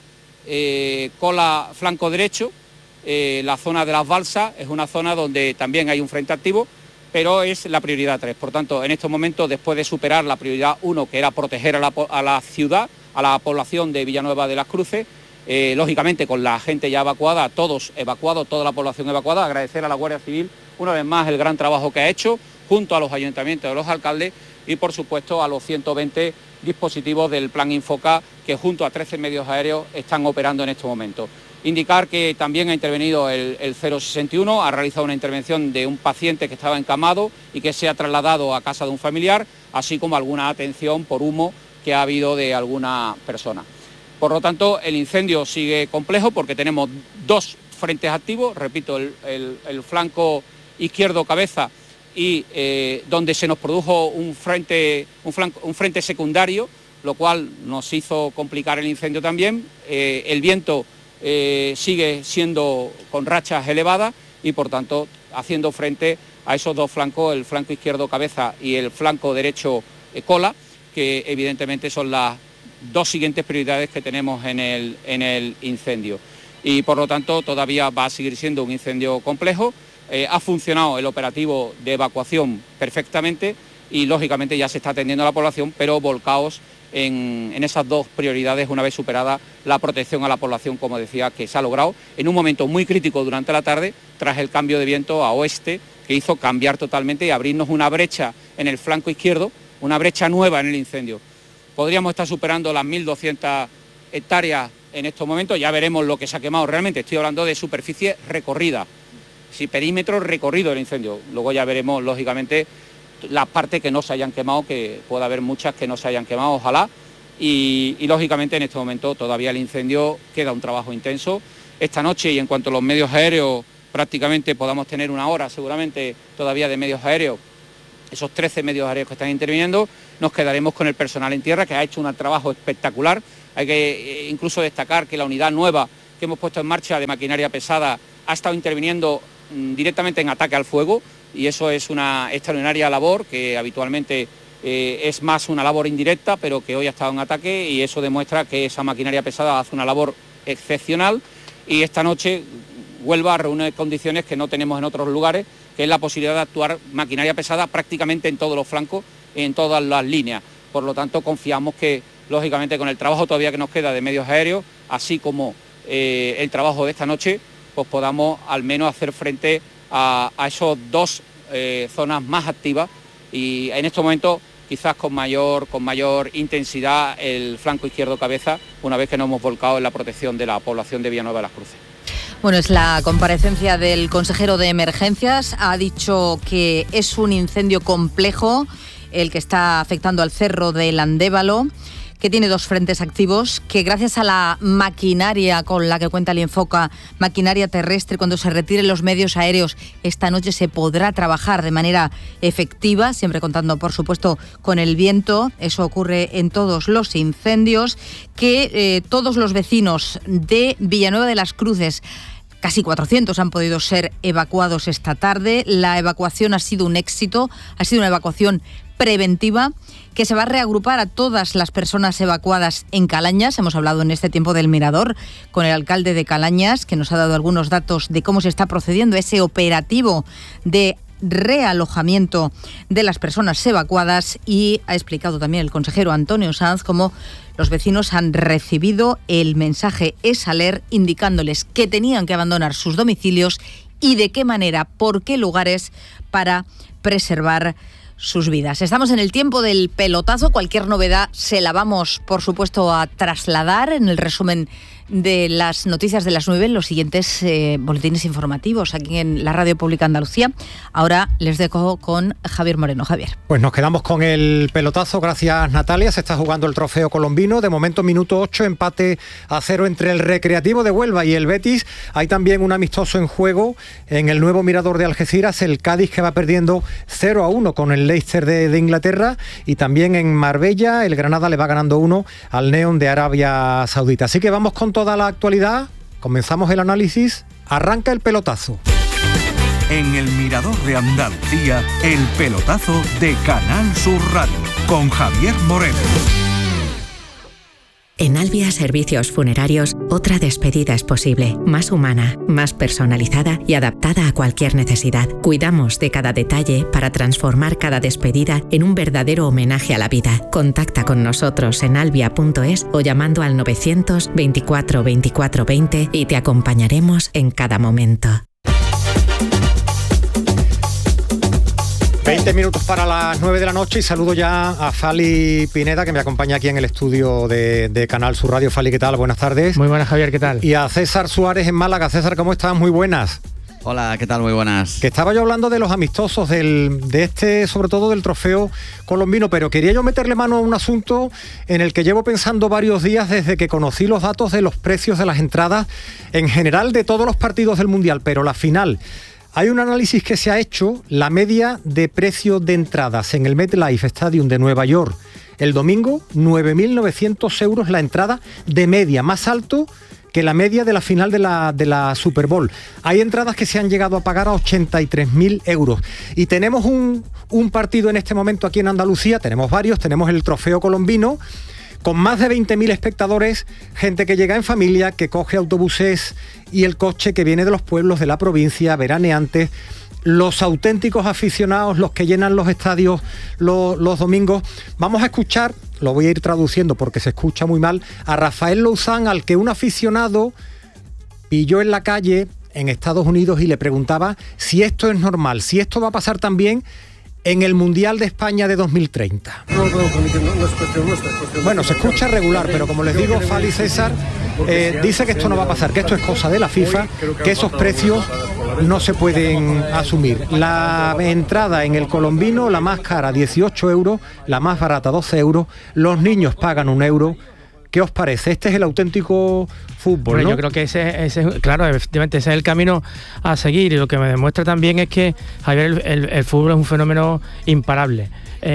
flanco derecho, la zona de las balsas es una zona donde también hay un frente activo, pero es la prioridad 3. Por tanto, en estos momentos, después de superar la prioridad 1, que era proteger a la ciudad, a la población de Villanueva de las Cruces, lógicamente con la gente ya evacuada, todos evacuados, toda la población evacuada, agradecer a la Guardia Civil una vez más el gran trabajo que ha hecho, junto a los ayuntamientos de los alcaldes y por supuesto a los 120 dispositivos del Plan Infoca que junto a 13 medios aéreos están operando en estos momentos. Indicar que también ha intervenido el 061, ha realizado una intervención de un paciente que estaba encamado y que se ha trasladado a casa de un familiar, así como alguna atención por humo que ha habido de alguna persona. Por lo tanto, el incendio sigue complejo porque tenemos 2 frentes activos, repito, el flanco izquierdo cabeza y donde se nos produjo un frente secundario, lo cual nos hizo complicar el incendio también. El viento sigue siendo con rachas elevadas y por tanto haciendo frente a esos 2 flancos, el flanco izquierdo cabeza y el flanco derecho cola, que evidentemente son las 2 siguientes prioridades que tenemos en el incendio. Y por lo tanto todavía va a seguir siendo un incendio complejo. Ha funcionado el operativo de evacuación perfectamente y lógicamente ya se está atendiendo a la población, pero volcados en esas dos prioridades una vez superada la protección a la población, como decía, que se ha logrado en un momento muy crítico durante la tarde tras el cambio de viento a oeste que hizo cambiar totalmente y abrirnos una brecha en el flanco izquierdo, una brecha nueva en el incendio. Podríamos estar superando las 1.200 hectáreas en estos momentos, ya veremos lo que se ha quemado realmente, estoy hablando de superficie recorrida, sí, perímetro recorrido del incendio, luego ya veremos lógicamente las partes que no se hayan quemado, que puede haber muchas que no se hayan quemado, ojalá, y lógicamente en este momento todavía el incendio queda un trabajo intenso. Esta noche, y en cuanto a los medios aéreos, prácticamente podamos tener una hora seguramente todavía de medios aéreos, esos 13 medios aéreos que están interviniendo, nos quedaremos con el personal en tierra, que ha hecho un trabajo espectacular. Hay que incluso destacar que la unidad nueva que hemos puesto en marcha de maquinaria pesada ha estado interviniendo directamente en ataque al fuego, y eso es una extraordinaria labor que habitualmente es más una labor indirecta, pero que hoy ha estado en ataque, y eso demuestra que esa maquinaria pesada hace una labor excepcional. Y esta noche Huelva reúne condiciones que no tenemos en otros lugares, que es la posibilidad de actuar maquinaria pesada prácticamente en todos los flancos, en todas las líneas. Por lo tanto, confiamos que, lógicamente, con el trabajo todavía que nos queda de medios aéreos, así como el trabajo de esta noche, pues podamos al menos hacer frente a esos dos zonas más activas, y en estos momentos quizás con mayor intensidad el flanco izquierdo cabeza, una vez que nos hemos volcado en la protección de la población de Villanueva de las Cruces. Bueno, es la comparecencia del consejero de Emergencias. Ha dicho que es un incendio complejo el que está afectando al Cerro del Andévalo, que tiene dos frentes activos, que gracias a la maquinaria con la que cuenta el Infoca, maquinaria terrestre, cuando se retiren los medios aéreos, esta noche se podrá trabajar de manera efectiva, siempre contando, por supuesto, con el viento. Eso ocurre en todos los incendios, que todos los vecinos de Villanueva de las Cruces, casi 400, han podido ser evacuados esta tarde. La evacuación ha sido un éxito, ha sido una evacuación preventiva que se va a reagrupar a todas las personas evacuadas en Calañas. Hemos hablado en este tiempo del Mirador con el alcalde de Calañas, que nos ha dado algunos datos de cómo se está procediendo ese operativo de realojamiento de las personas evacuadas, y ha explicado también el consejero Antonio Sanz cómo los vecinos han recibido el mensaje ESALER indicándoles que tenían que abandonar sus domicilios y de qué manera, por qué lugares, para preservar sus vidas. Estamos en el tiempo del pelotazo. Cualquier novedad se la vamos, por supuesto, a trasladar en el resumen de las noticias de las 9, los siguientes boletines informativos aquí en la Radio Pública Andalucía. Ahora les dejo con Javier Moreno. Javier. Pues nos quedamos con el pelotazo. Gracias, Natalia. Se está jugando el trofeo colombino. De momento, minuto 8, empate a 0 entre el Recreativo de Huelva y el Betis. Hay también un amistoso en juego en el nuevo Mirador de Algeciras. El Cádiz, que va perdiendo 0-1 con el Leicester de Inglaterra. Y también en Marbella, el Granada le va ganando 1 al Neon de Arabia Saudita. Así que vamos con toda la actualidad, comenzamos el análisis, arranca el pelotazo. En el Mirador de Andalucía, el pelotazo de Canal Sur Radio, con Javier Moreno. En Albia Servicios Funerarios, otra despedida es posible, más humana, más personalizada y adaptada a cualquier necesidad. Cuidamos de cada detalle para transformar cada despedida en un verdadero homenaje a la vida. Contacta con nosotros en albia.es o llamando al 924 24 20 y te acompañaremos en cada momento. 20 minutos para las 9 de la noche y saludo ya a Fali Pineda, que me acompaña aquí en el estudio de Canal Sur Radio. Fali, ¿qué tal? Buenas tardes. Muy buenas, Javier, ¿qué tal? Y a César Suárez en Málaga. César, ¿cómo estás? Muy buenas. Hola, ¿qué tal? Muy buenas. Que estaba yo hablando de los amistosos, de este, sobre todo del trofeo colombino, pero quería yo meterle mano a un asunto en el que llevo pensando varios días desde que conocí los datos de los precios de las entradas en general de todos los partidos del Mundial, pero la final. Hay un análisis que se ha hecho, la media de precio de entradas en el MetLife Stadium de Nueva York. El domingo, 9.900 euros la entrada de media, más alto que la media de la final de la Super Bowl. Hay entradas que se han llegado a pagar a 83.000 euros. Y tenemos un partido en este momento aquí en Andalucía, tenemos varios, tenemos el trofeo colombino, con más de 20.000 espectadores, gente que llega en familia, que coge autobuses y el coche que viene de los pueblos de la provincia, veraneantes. los auténticos aficionados, los que llenan los estadios los domingos. Vamos a escuchar, lo voy a ir traduciendo porque se escucha muy mal, a Rafael Louzán, al que un aficionado pilló en la calle en Estados Unidos y le preguntaba si esto es normal, si esto va a pasar también en el Mundial de España de 2030. Bueno, se escucha regular, pero como les digo, Fali César dice que esto no va a pasar, que esto es cosa de la FIFA, que esos precios no se pueden asumir. La entrada en el Colombino, la más cara 18 euros, la más barata 12 euros, los niños pagan 1 euro. ¿Qué os parece? Este es el auténtico fútbol, ¿no? Yo creo que ese claro, efectivamente, ese es el camino a seguir, y lo que me demuestra también es que, Javier, el fútbol es un fenómeno imparable.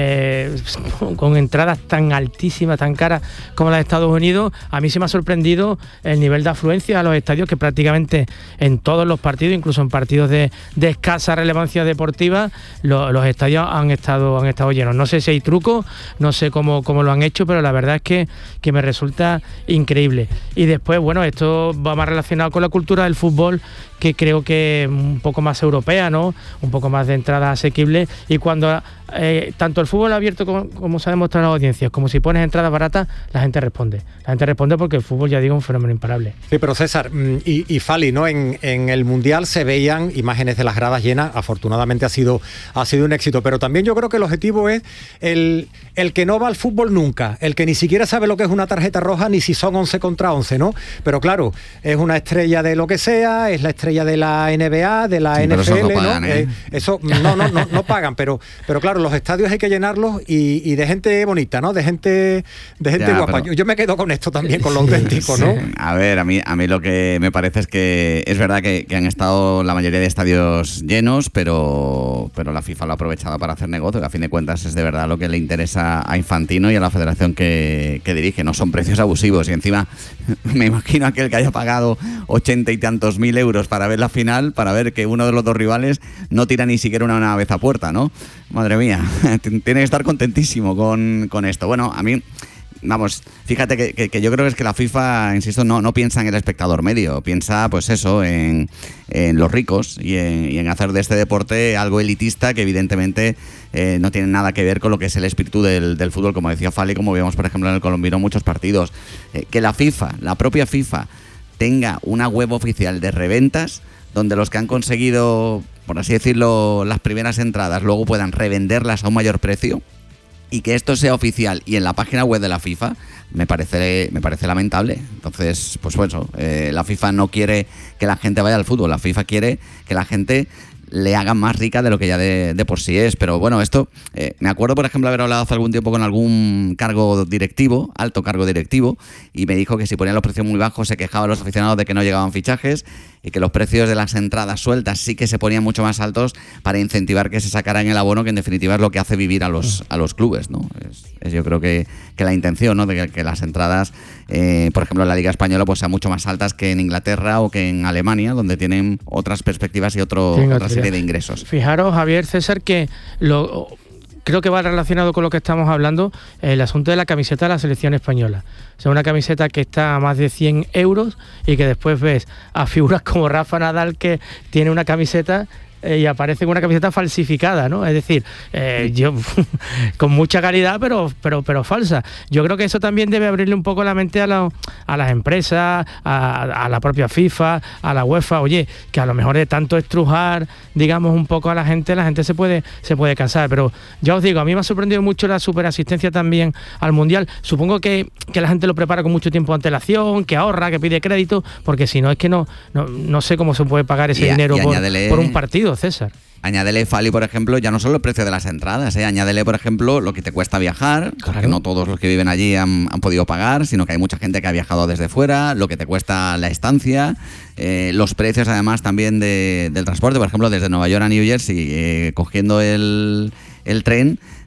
Con entradas tan altísimas, tan caras como las de Estados Unidos, a mí sí me ha sorprendido el nivel de afluencia a los estadios, que prácticamente en todos los partidos, incluso en partidos de escasa relevancia deportiva, los estadios han estado llenos. No sé si hay truco, no sé cómo lo han hecho, pero la verdad es que me resulta increíble. Y después, bueno, esto va más relacionado con la cultura del fútbol, que creo que un poco más europea, ¿no? Un poco más de entradas asequibles, y cuando tanto el fútbol abierto como se ha demostrado en las audiencias, como si pones entradas baratas, la gente responde. La gente responde porque el fútbol, ya digo, es un fenómeno imparable. Sí, pero César y Fali, ¿no? En el Mundial se veían imágenes de las gradas llenas, afortunadamente ha sido un éxito, pero también yo creo que el objetivo es el que no va al fútbol nunca, el que ni siquiera sabe lo que es una tarjeta roja, ni si son 11 contra 11, ¿no? Pero claro, es una estrella de lo que sea, es la estrella de la NBA, de la NFL, no pagan, ¿no? Eso no pagan, pero claro, los estadios hay que llenarlos y de gente bonita, ¿no? De gente guapa. Pero yo me quedo con esto también, con lo auténtico, ¿no? Sí. A ver, a mí lo que me parece es que es verdad que han estado la mayoría de estadios llenos, pero la FIFA lo ha aprovechado para hacer negocio, que a fin de cuentas es de verdad lo que le interesa a Infantino y a la federación que dirige. No son precios abusivos, y encima me imagino aquel que haya pagado 80 y tantos mil euros para ver la final, para ver que uno de los dos rivales no tira ni siquiera una vez a puerta, ¿no? Madre mía, tiene que estar contentísimo con esto. Bueno, a mí, vamos, fíjate que yo creo que es que la FIFA, insisto, no piensa en el espectador medio, piensa pues eso, en los ricos y en hacer de este deporte algo elitista que evidentemente no tiene nada que ver con lo que es el espíritu del fútbol, como decía Fali, como vemos por ejemplo en el Colombino muchos partidos. Que la propia FIFA tenga una web oficial de reventas donde los que han conseguido, por así decirlo, las primeras entradas luego puedan revenderlas a un mayor precio, y que esto sea oficial y en la página web de la FIFA, me parece lamentable. Entonces, pues bueno, la FIFA no quiere que la gente vaya al fútbol, la FIFA quiere que la gente le hagan más rica de lo que ya de por sí es. Pero bueno, esto, me acuerdo por ejemplo haber hablado hace algún tiempo con algún cargo directivo, alto cargo directivo, y me dijo que si ponían los precios muy bajos se quejaban los aficionados de que no llegaban fichajes, y que los precios de las entradas sueltas sí que se ponían mucho más altos para incentivar que se sacaran el abono, que en definitiva es lo que hace vivir a los clubes, ¿no? Es yo creo que la intención, ¿no? De que las entradas, por ejemplo en la Liga Española, pues sean mucho más altas que en Inglaterra o que en Alemania, donde tienen otras perspectivas y otra serie de ingresos. Fijaros, Javier, César, que creo que va relacionado con lo que estamos hablando, el asunto de la camiseta de la selección española. O sea, una camiseta que está a más de 100 euros y que después ves a figuras como Rafa Nadal, que tiene una camiseta y aparece con una camiseta falsificada, ¿no? Es decir, yo con mucha calidad, pero falsa. Yo creo que eso también debe abrirle un poco la mente a las empresas, a la propia FIFA, a la UEFA. Oye, que a lo mejor de tanto estrujar, digamos, un poco a la gente se puede cansar. Pero ya os digo, a mí me ha sorprendido mucho la superasistencia también al Mundial. Supongo que la gente lo prepara con mucho tiempo de antelación, que ahorra, que pide crédito, porque si no es que no sé cómo se puede pagar ese dinero por un partido, César. Añádele, Fali, por ejemplo, ya no solo el precio de las entradas, añádele, por ejemplo, lo que te cuesta viajar, claro, porque no todos los que viven allí han podido pagar, sino que hay mucha gente que ha viajado desde fuera, lo que te cuesta la estancia, los precios además también del transporte, por ejemplo, desde Nueva York a New Jersey, cogiendo el tren,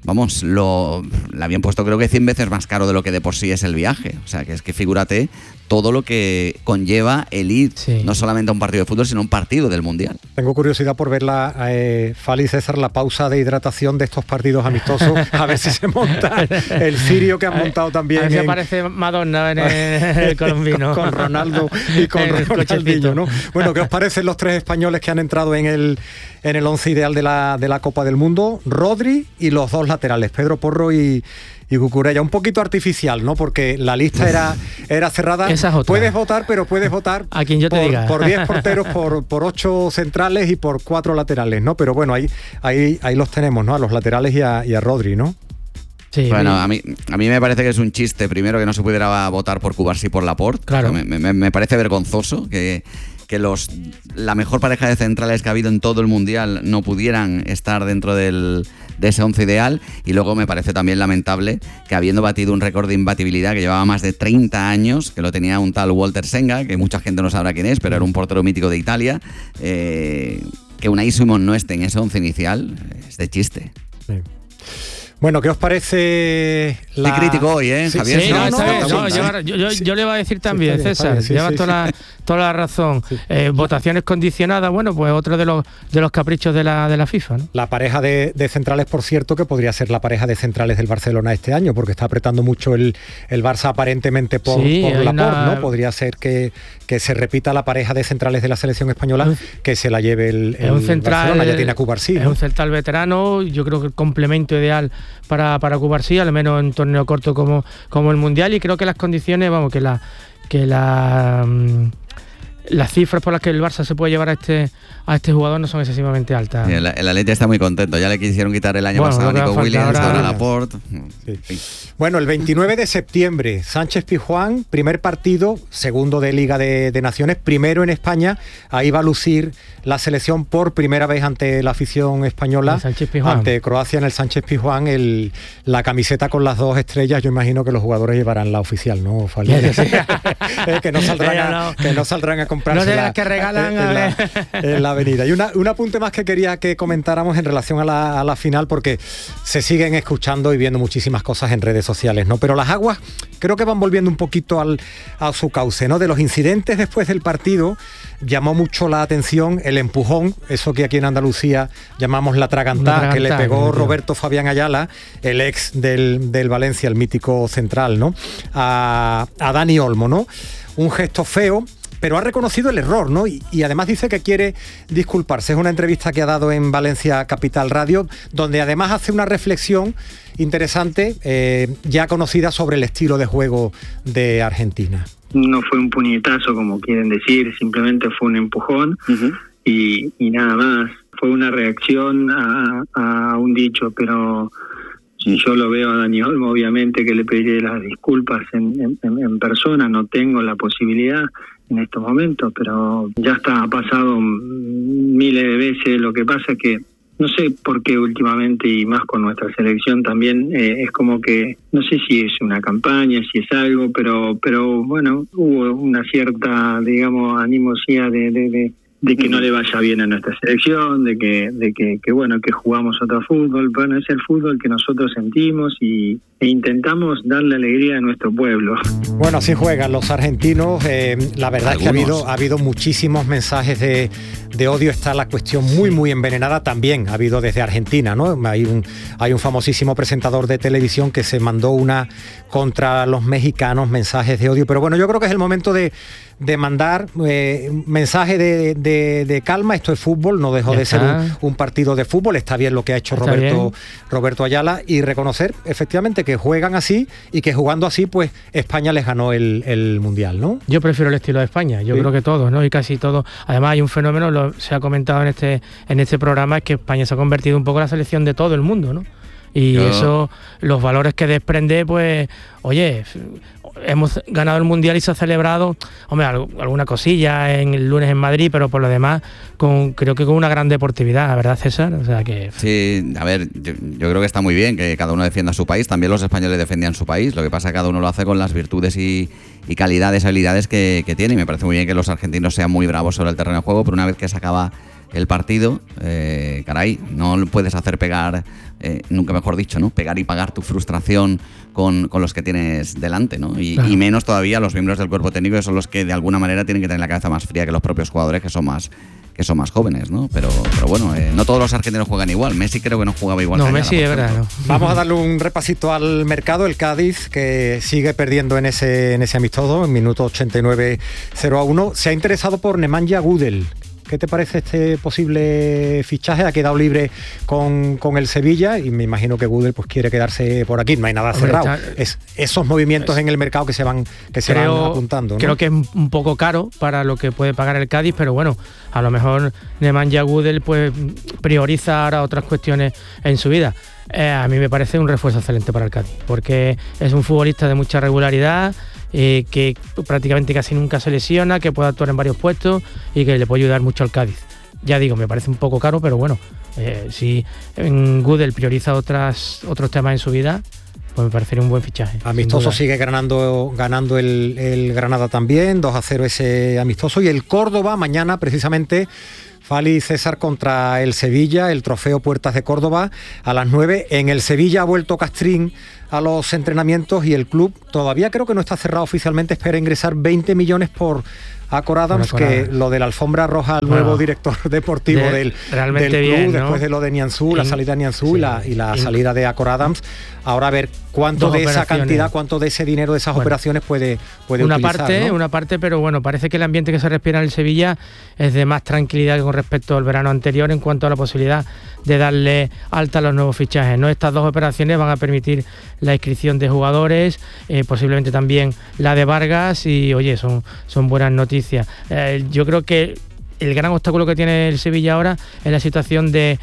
vamos, lo habían puesto creo que 100 veces más caro de lo que de por sí es el viaje. O sea, que es que figúrate todo lo que conlleva el ir, no solamente a un partido de fútbol, sino a un partido del Mundial. Tengo curiosidad por ver Fali y César, la pausa de hidratación de estos partidos amistosos, a ver si se monta el cirio que han montado también. A ver si aparece Madonna en el colombino. con Ronaldo y con Ronaldinho, ¿no? Bueno, ¿qué os parecen los 3 españoles que han entrado en el once ideal de la Copa del Mundo? Rodri y los 2 laterales, Pedro Porro y Cucurella. Un poquito artificial, ¿no? Porque la lista era cerrada. Esa es otra. Puedes votar, pero puedes votar a quien yo te diga. Por 10 porteros, por 8 centrales y por 4 laterales, ¿no? Pero bueno, ahí los tenemos, ¿no? A los laterales y a Rodri, ¿no? Sí, bueno, a mí me parece que es un chiste, primero, que no se pudiera votar por Cubarsí y por Laporte. Claro. O sea, me parece vergonzoso que la mejor pareja de centrales que ha habido en todo el Mundial no pudieran estar dentro de ese once ideal. Y luego me parece también lamentable que, habiendo batido un récord de imbatibilidad que llevaba más de 30 años, que lo tenía un tal Walter Senga, que mucha gente no sabrá quién es, pero era un portero mítico de Italia, que Unai Simón no esté en ese once inicial es de chiste. Sí. Bueno, ¿qué os parece la...? Estoy crítico hoy, Javier? Sí, yo le iba a decir también, César, llevas toda la razón. Sí. Votaciones condicionadas, bueno, pues otro de los caprichos de la FIFA, ¿no? La pareja de centrales, por cierto, que podría ser la pareja de centrales del Barcelona este año, porque está apretando mucho el Barça aparentemente por Laporte, ¿no? Podría ser que se repita la pareja de centrales de la selección española, que se la lleve el Barcelona, ya tiene a Cubarsí, ¿no? Es un central veterano, yo creo que el complemento ideal para Cubarsí, al menos en torneo corto como el Mundial, y creo que las condiciones, vamos, que las cifras por las que el Barça se puede llevar a este jugador no son excesivamente altas. Sí, el Atleti está muy contento, ya le quisieron quitar el año pasado a Nico Williams, ahora Laporte. Sí. Bueno, el 29 de septiembre, Sánchez-Pizjuán, primer partido, segundo de Liga de Naciones, primero en España. Ahí va a lucir la selección por primera vez ante la afición española, ante Croacia en el Sánchez-Pizjuán, la camiseta con las 2 estrellas. Yo imagino que los jugadores llevarán la oficial, ¿no? Que no saldrán a comprarse no las que regalan en la avenida. Y un apunte más que quería que comentáramos en relación a la final, porque se siguen escuchando y viendo muchísimas cosas en redes sociales, ¿no? Pero las aguas creo que van volviendo un poquito a su cauce, ¿no? De los incidentes después del partido llamó mucho la atención el empujón, eso que aquí en Andalucía llamamos la tragantá, que le pegó Roberto Fabián Ayala, el ex del Valencia, el mítico central, ¿no? A Dani Olmo, ¿no? Un gesto feo, pero ha reconocido el error, ¿no? Y además dice que quiere disculparse. Es una entrevista que ha dado en Valencia Capital Radio, donde además hace una reflexión interesante, ya conocida, sobre el estilo de juego de Argentina. No fue un puñetazo, como quieren decir, simplemente fue un empujón y nada más. Fue una reacción a un dicho, pero si yo lo veo a Dani Olmo, obviamente que le pediré las disculpas en persona. No tengo la posibilidad en estos momentos, pero ya está, ha pasado miles de veces. Lo que pasa es que no sé por qué últimamente, y más con nuestra selección también, es como que, no sé si es una campaña, si es algo, pero bueno, hubo una cierta, digamos, animosidad de que no le vaya bien a nuestra selección, de que bueno, que jugamos otro fútbol. Bueno, es el fútbol que nosotros sentimos e intentamos darle alegría a nuestro pueblo. Bueno, así juegan los argentinos. La verdad es que ha habido muchísimos mensajes de odio. Está la cuestión muy envenenada. También ha habido desde Argentina, ¿no? Hay un famosísimo presentador de televisión que se mandó una contra los mexicanos, mensajes de odio. Pero bueno, yo creo que es el momento de mandar mensaje de calma. Esto es fútbol, no dejó de ser un partido de fútbol. Está bien lo que ha hecho Roberto Ayala, y reconocer efectivamente que juegan así y que jugando así, pues España les ganó el Mundial, ¿no? Yo prefiero el estilo de España, yo creo que todos, ¿no? Y casi todos. Además hay un fenómeno, se ha comentado en este programa, es que España se ha convertido un poco en la selección de todo el mundo, ¿no? Y eso, los valores que desprende, pues, oye, hemos ganado el Mundial y se ha celebrado, hombre, alguna cosilla el lunes en Madrid, pero por lo demás, creo que con una gran deportividad, ¿verdad, César? O sea que... Sí, a ver, yo creo que está muy bien que cada uno defienda su país. También los españoles defendían su país. Lo que pasa es que cada uno lo hace con las virtudes y calidades, habilidades que tiene. Y me parece muy bien que los argentinos sean muy bravos sobre el terreno de juego, pero una vez que se acaba el partido, caray, no puedes hacer pegar, nunca mejor dicho, ¿no? Pegar y pagar tu frustración con los que tienes delante, ¿no? Y menos todavía los miembros del cuerpo técnico, que son los que de alguna manera tienen que tener la cabeza más fría que los propios jugadores, que son más jóvenes, ¿no? Pero bueno, no todos los argentinos juegan igual. Messi creo que no jugaba igual. No, que Messi Ayala, es verdad. No. Vamos a darle un repasito al mercado. El Cádiz, que sigue perdiendo en ese amistoso, en minuto 89, 0-1. Se ha interesado por Nemanja Gudel. ¿Qué te parece este posible fichaje? Ha quedado libre con el Sevilla y me imagino que Gudel pues quiere quedarse por aquí. No hay nada cerrado. Es esos movimientos en el mercado que se van apuntando, ¿no? Creo que es un poco caro para lo que puede pagar el Cádiz, pero bueno, a lo mejor Nemanja Gudel pues prioriza ahora otras cuestiones en su vida. A mí me parece un refuerzo excelente para el Cádiz, porque es un futbolista de mucha regularidad, que prácticamente casi nunca se lesiona, que puede actuar en varios puestos y que le puede ayudar mucho al Cádiz. Ya digo, me parece un poco caro, pero bueno, si Gudel prioriza otros temas en su vida, pues me parecería un buen fichaje. Amistoso sigue ganando el Granada también, 2-0 ese amistoso, y el Córdoba mañana precisamente Fali César contra el Sevilla, el trofeo Puertas de Córdoba a las 9. En el Sevilla ha vuelto Castrín a los entrenamientos y el club todavía creo que no está cerrado oficialmente, espera ingresar 20 millones por Acor Adams, que lo de la alfombra roja al nuevo director deportivo del club, bien, ¿no? Después de lo de Nianzú, la salida de Nianzú y la salida de Acor Adams. Ahora a ver cuánto de esa cantidad, cuánto de ese dinero de esas operaciones puede utilizar, ¿no? Una parte, pero bueno, parece que el ambiente que se respira en el Sevilla es de más tranquilidad que con respecto al verano anterior en cuanto a la posibilidad de darle alta a los nuevos fichajes, ¿no? Estas dos operaciones van a permitir la inscripción de jugadores, posiblemente también la de Vargas, y oye, son buenas noticias. Yo creo que el gran obstáculo que tiene el Sevilla ahora es la situación de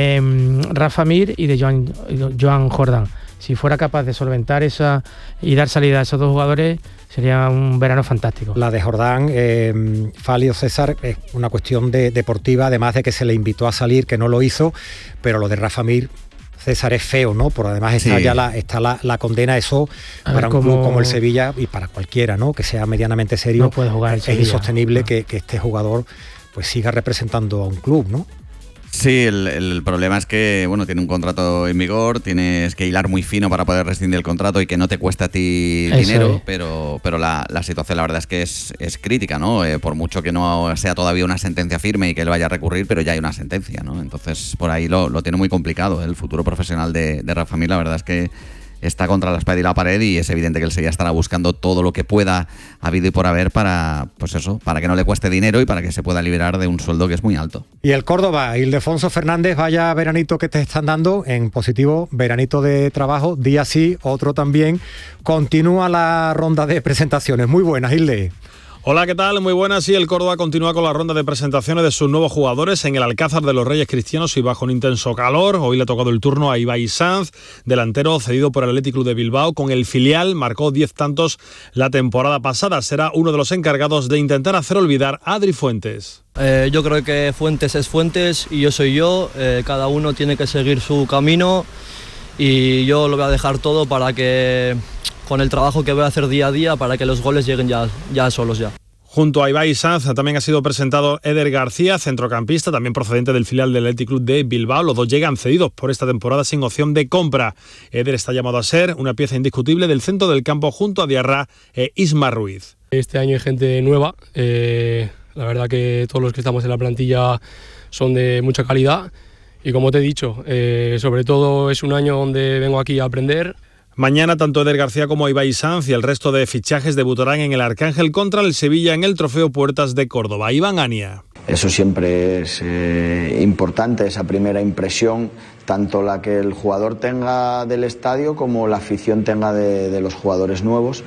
Rafa Mir y de Joan Jordan. Si fuera capaz de solventar esa y dar salida a esos dos jugadores, sería un verano fantástico. La de Jordán, Falio César, es una cuestión deportiva, además de que se le invitó a salir, que no lo hizo, pero lo de Rafa Mir, César, es feo, ¿no? Por además está la condena, eso para un club como el Sevilla y para cualquiera, ¿no? Que sea medianamente serio, no puede jugar es insostenible que este jugador pues siga representando a un club, ¿no? Sí, el problema es que, bueno, tiene un contrato en vigor, tienes que hilar muy fino para poder rescindir el contrato y que no te cueste a ti dinero, pero la situación la verdad es que es crítica, ¿no? Por mucho que no sea todavía una sentencia firme y que él vaya a recurrir, pero ya hay una sentencia, ¿no? Entonces, por ahí lo tiene muy complicado. El futuro profesional de Rafa Mir, la verdad es que está contra la espada y la pared, y es evidente que él ya estará buscando todo lo que pueda habido y por haber para que no le cueste dinero y para que se pueda liberar de un sueldo que es muy alto. Y el Córdoba, Ildefonso Fernández, vaya veranito que te están dando, en positivo, veranito de trabajo, día sí, otro también. Continúa la ronda de presentaciones. Muy buenas, Hilde. Hola, ¿qué tal? Muy buenas. Sí, el Córdoba continúa con la ronda de presentaciones de sus nuevos jugadores en el Alcázar de los Reyes Cristianos y bajo un intenso calor. Hoy le ha tocado el turno a Ibai Sanz, delantero cedido por el Athletic Club de Bilbao. Con el filial marcó 10 tantos la temporada pasada. Será uno de los encargados de intentar hacer olvidar a Adri Fuentes. Yo creo que Fuentes es Fuentes y yo soy yo. Cada uno tiene que seguir su camino y yo lo voy a dejar todo para que, con el trabajo que voy a hacer día a día, para que los goles lleguen ya solos ya. Junto a Ibai Sanz también ha sido presentado Eder García, centrocampista, también procedente del filial del Athletic Club de Bilbao. Los dos llegan cedidos por esta temporada sin opción de compra. Eder está llamado a ser una pieza indiscutible del centro del campo junto a Diarra e Isma Ruiz. Este año hay gente nueva, la verdad que todos los que estamos en la plantilla son de mucha calidad y como te he dicho, sobre todo es un año donde vengo aquí a aprender. Mañana tanto Eder García como Ibai Sanz y el resto de fichajes debutarán en el Arcángel contra el Sevilla en el Trofeo Puertas de Córdoba. Iván Ania. Eso siempre es importante, esa primera impresión, tanto la que el jugador tenga del estadio como la afición tenga de los jugadores nuevos,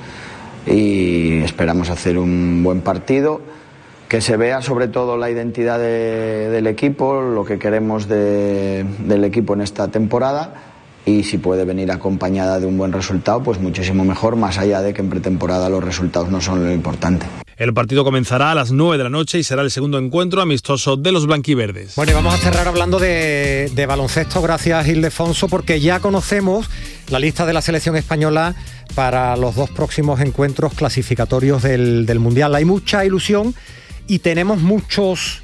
y esperamos hacer un buen partido, que se vea sobre todo la identidad del equipo, lo que queremos del equipo en esta temporada. Y si puede venir acompañada de un buen resultado, pues muchísimo mejor, más allá de que en pretemporada los resultados no son lo importante. El partido comenzará a las 9 de la noche y será el segundo encuentro amistoso de los blanquiverdes. Bueno, y vamos a cerrar hablando de baloncesto, gracias Ildefonso, porque ya conocemos la lista de la selección española para los dos próximos encuentros clasificatorios del Mundial. Hay mucha ilusión y tenemos muchos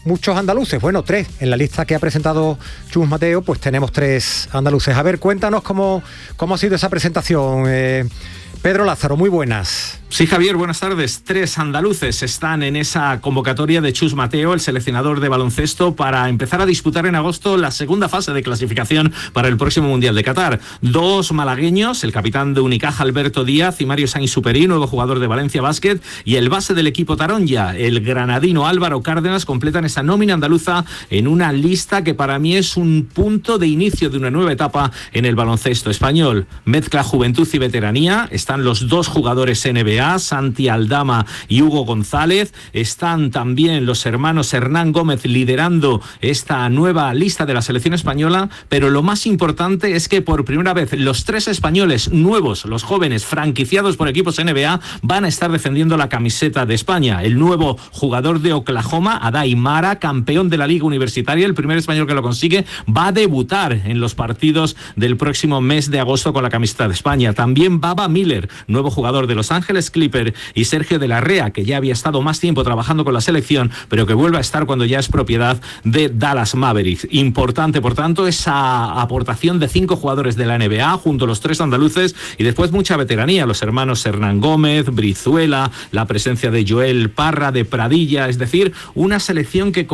muchos andaluces, bueno, 3. En la lista que ha presentado Chus Mateo, pues tenemos 3 andaluces. A ver, cuéntanos cómo ha sido esa presentación. Pedro Lázaro, muy buenas. Sí, Javier, buenas tardes. 3 andaluces están en esa convocatoria de Chus Mateo, el seleccionador de baloncesto, para empezar a disputar en agosto la segunda fase de clasificación para el próximo Mundial de Qatar. 2 malagueños, el capitán de Unicaja, Alberto Díaz, y Mario Sainz-Superi, nuevo jugador de Valencia Basket, y el base del equipo Taronja, el granadino Álvaro Cárdenas, completan esa nómina andaluza en una lista que para mí es un punto de inicio de una nueva etapa en el baloncesto español. Mezcla juventud y veteranía, están los 2 jugadores NBA, Santi Aldama y Hugo González. Están también los hermanos Hernán Gómez liderando esta nueva lista de la selección española, pero lo más importante es que por primera vez los 3 españoles nuevos, los jóvenes franquiciados por equipos NBA, van a estar defendiendo la camiseta de España. El nuevo jugador de Oklahoma, Adai Mara, campeón de la Liga Universitaria, el primer español que lo consigue, va a debutar en los partidos del próximo mes de agosto con la camiseta de España. También Baba Miller, nuevo jugador de Los Ángeles Clipper, y Sergio de la Rea, que ya había estado más tiempo trabajando con la selección, pero que vuelve a estar cuando ya es propiedad de Dallas Mavericks. Importante, por tanto, esa aportación de 5 jugadores de la NBA junto a los 3 andaluces, y después mucha veteranía, los hermanos Hernán Gómez, Brizuela, la presencia de Joel Parra, de Pradilla, es decir, una selección que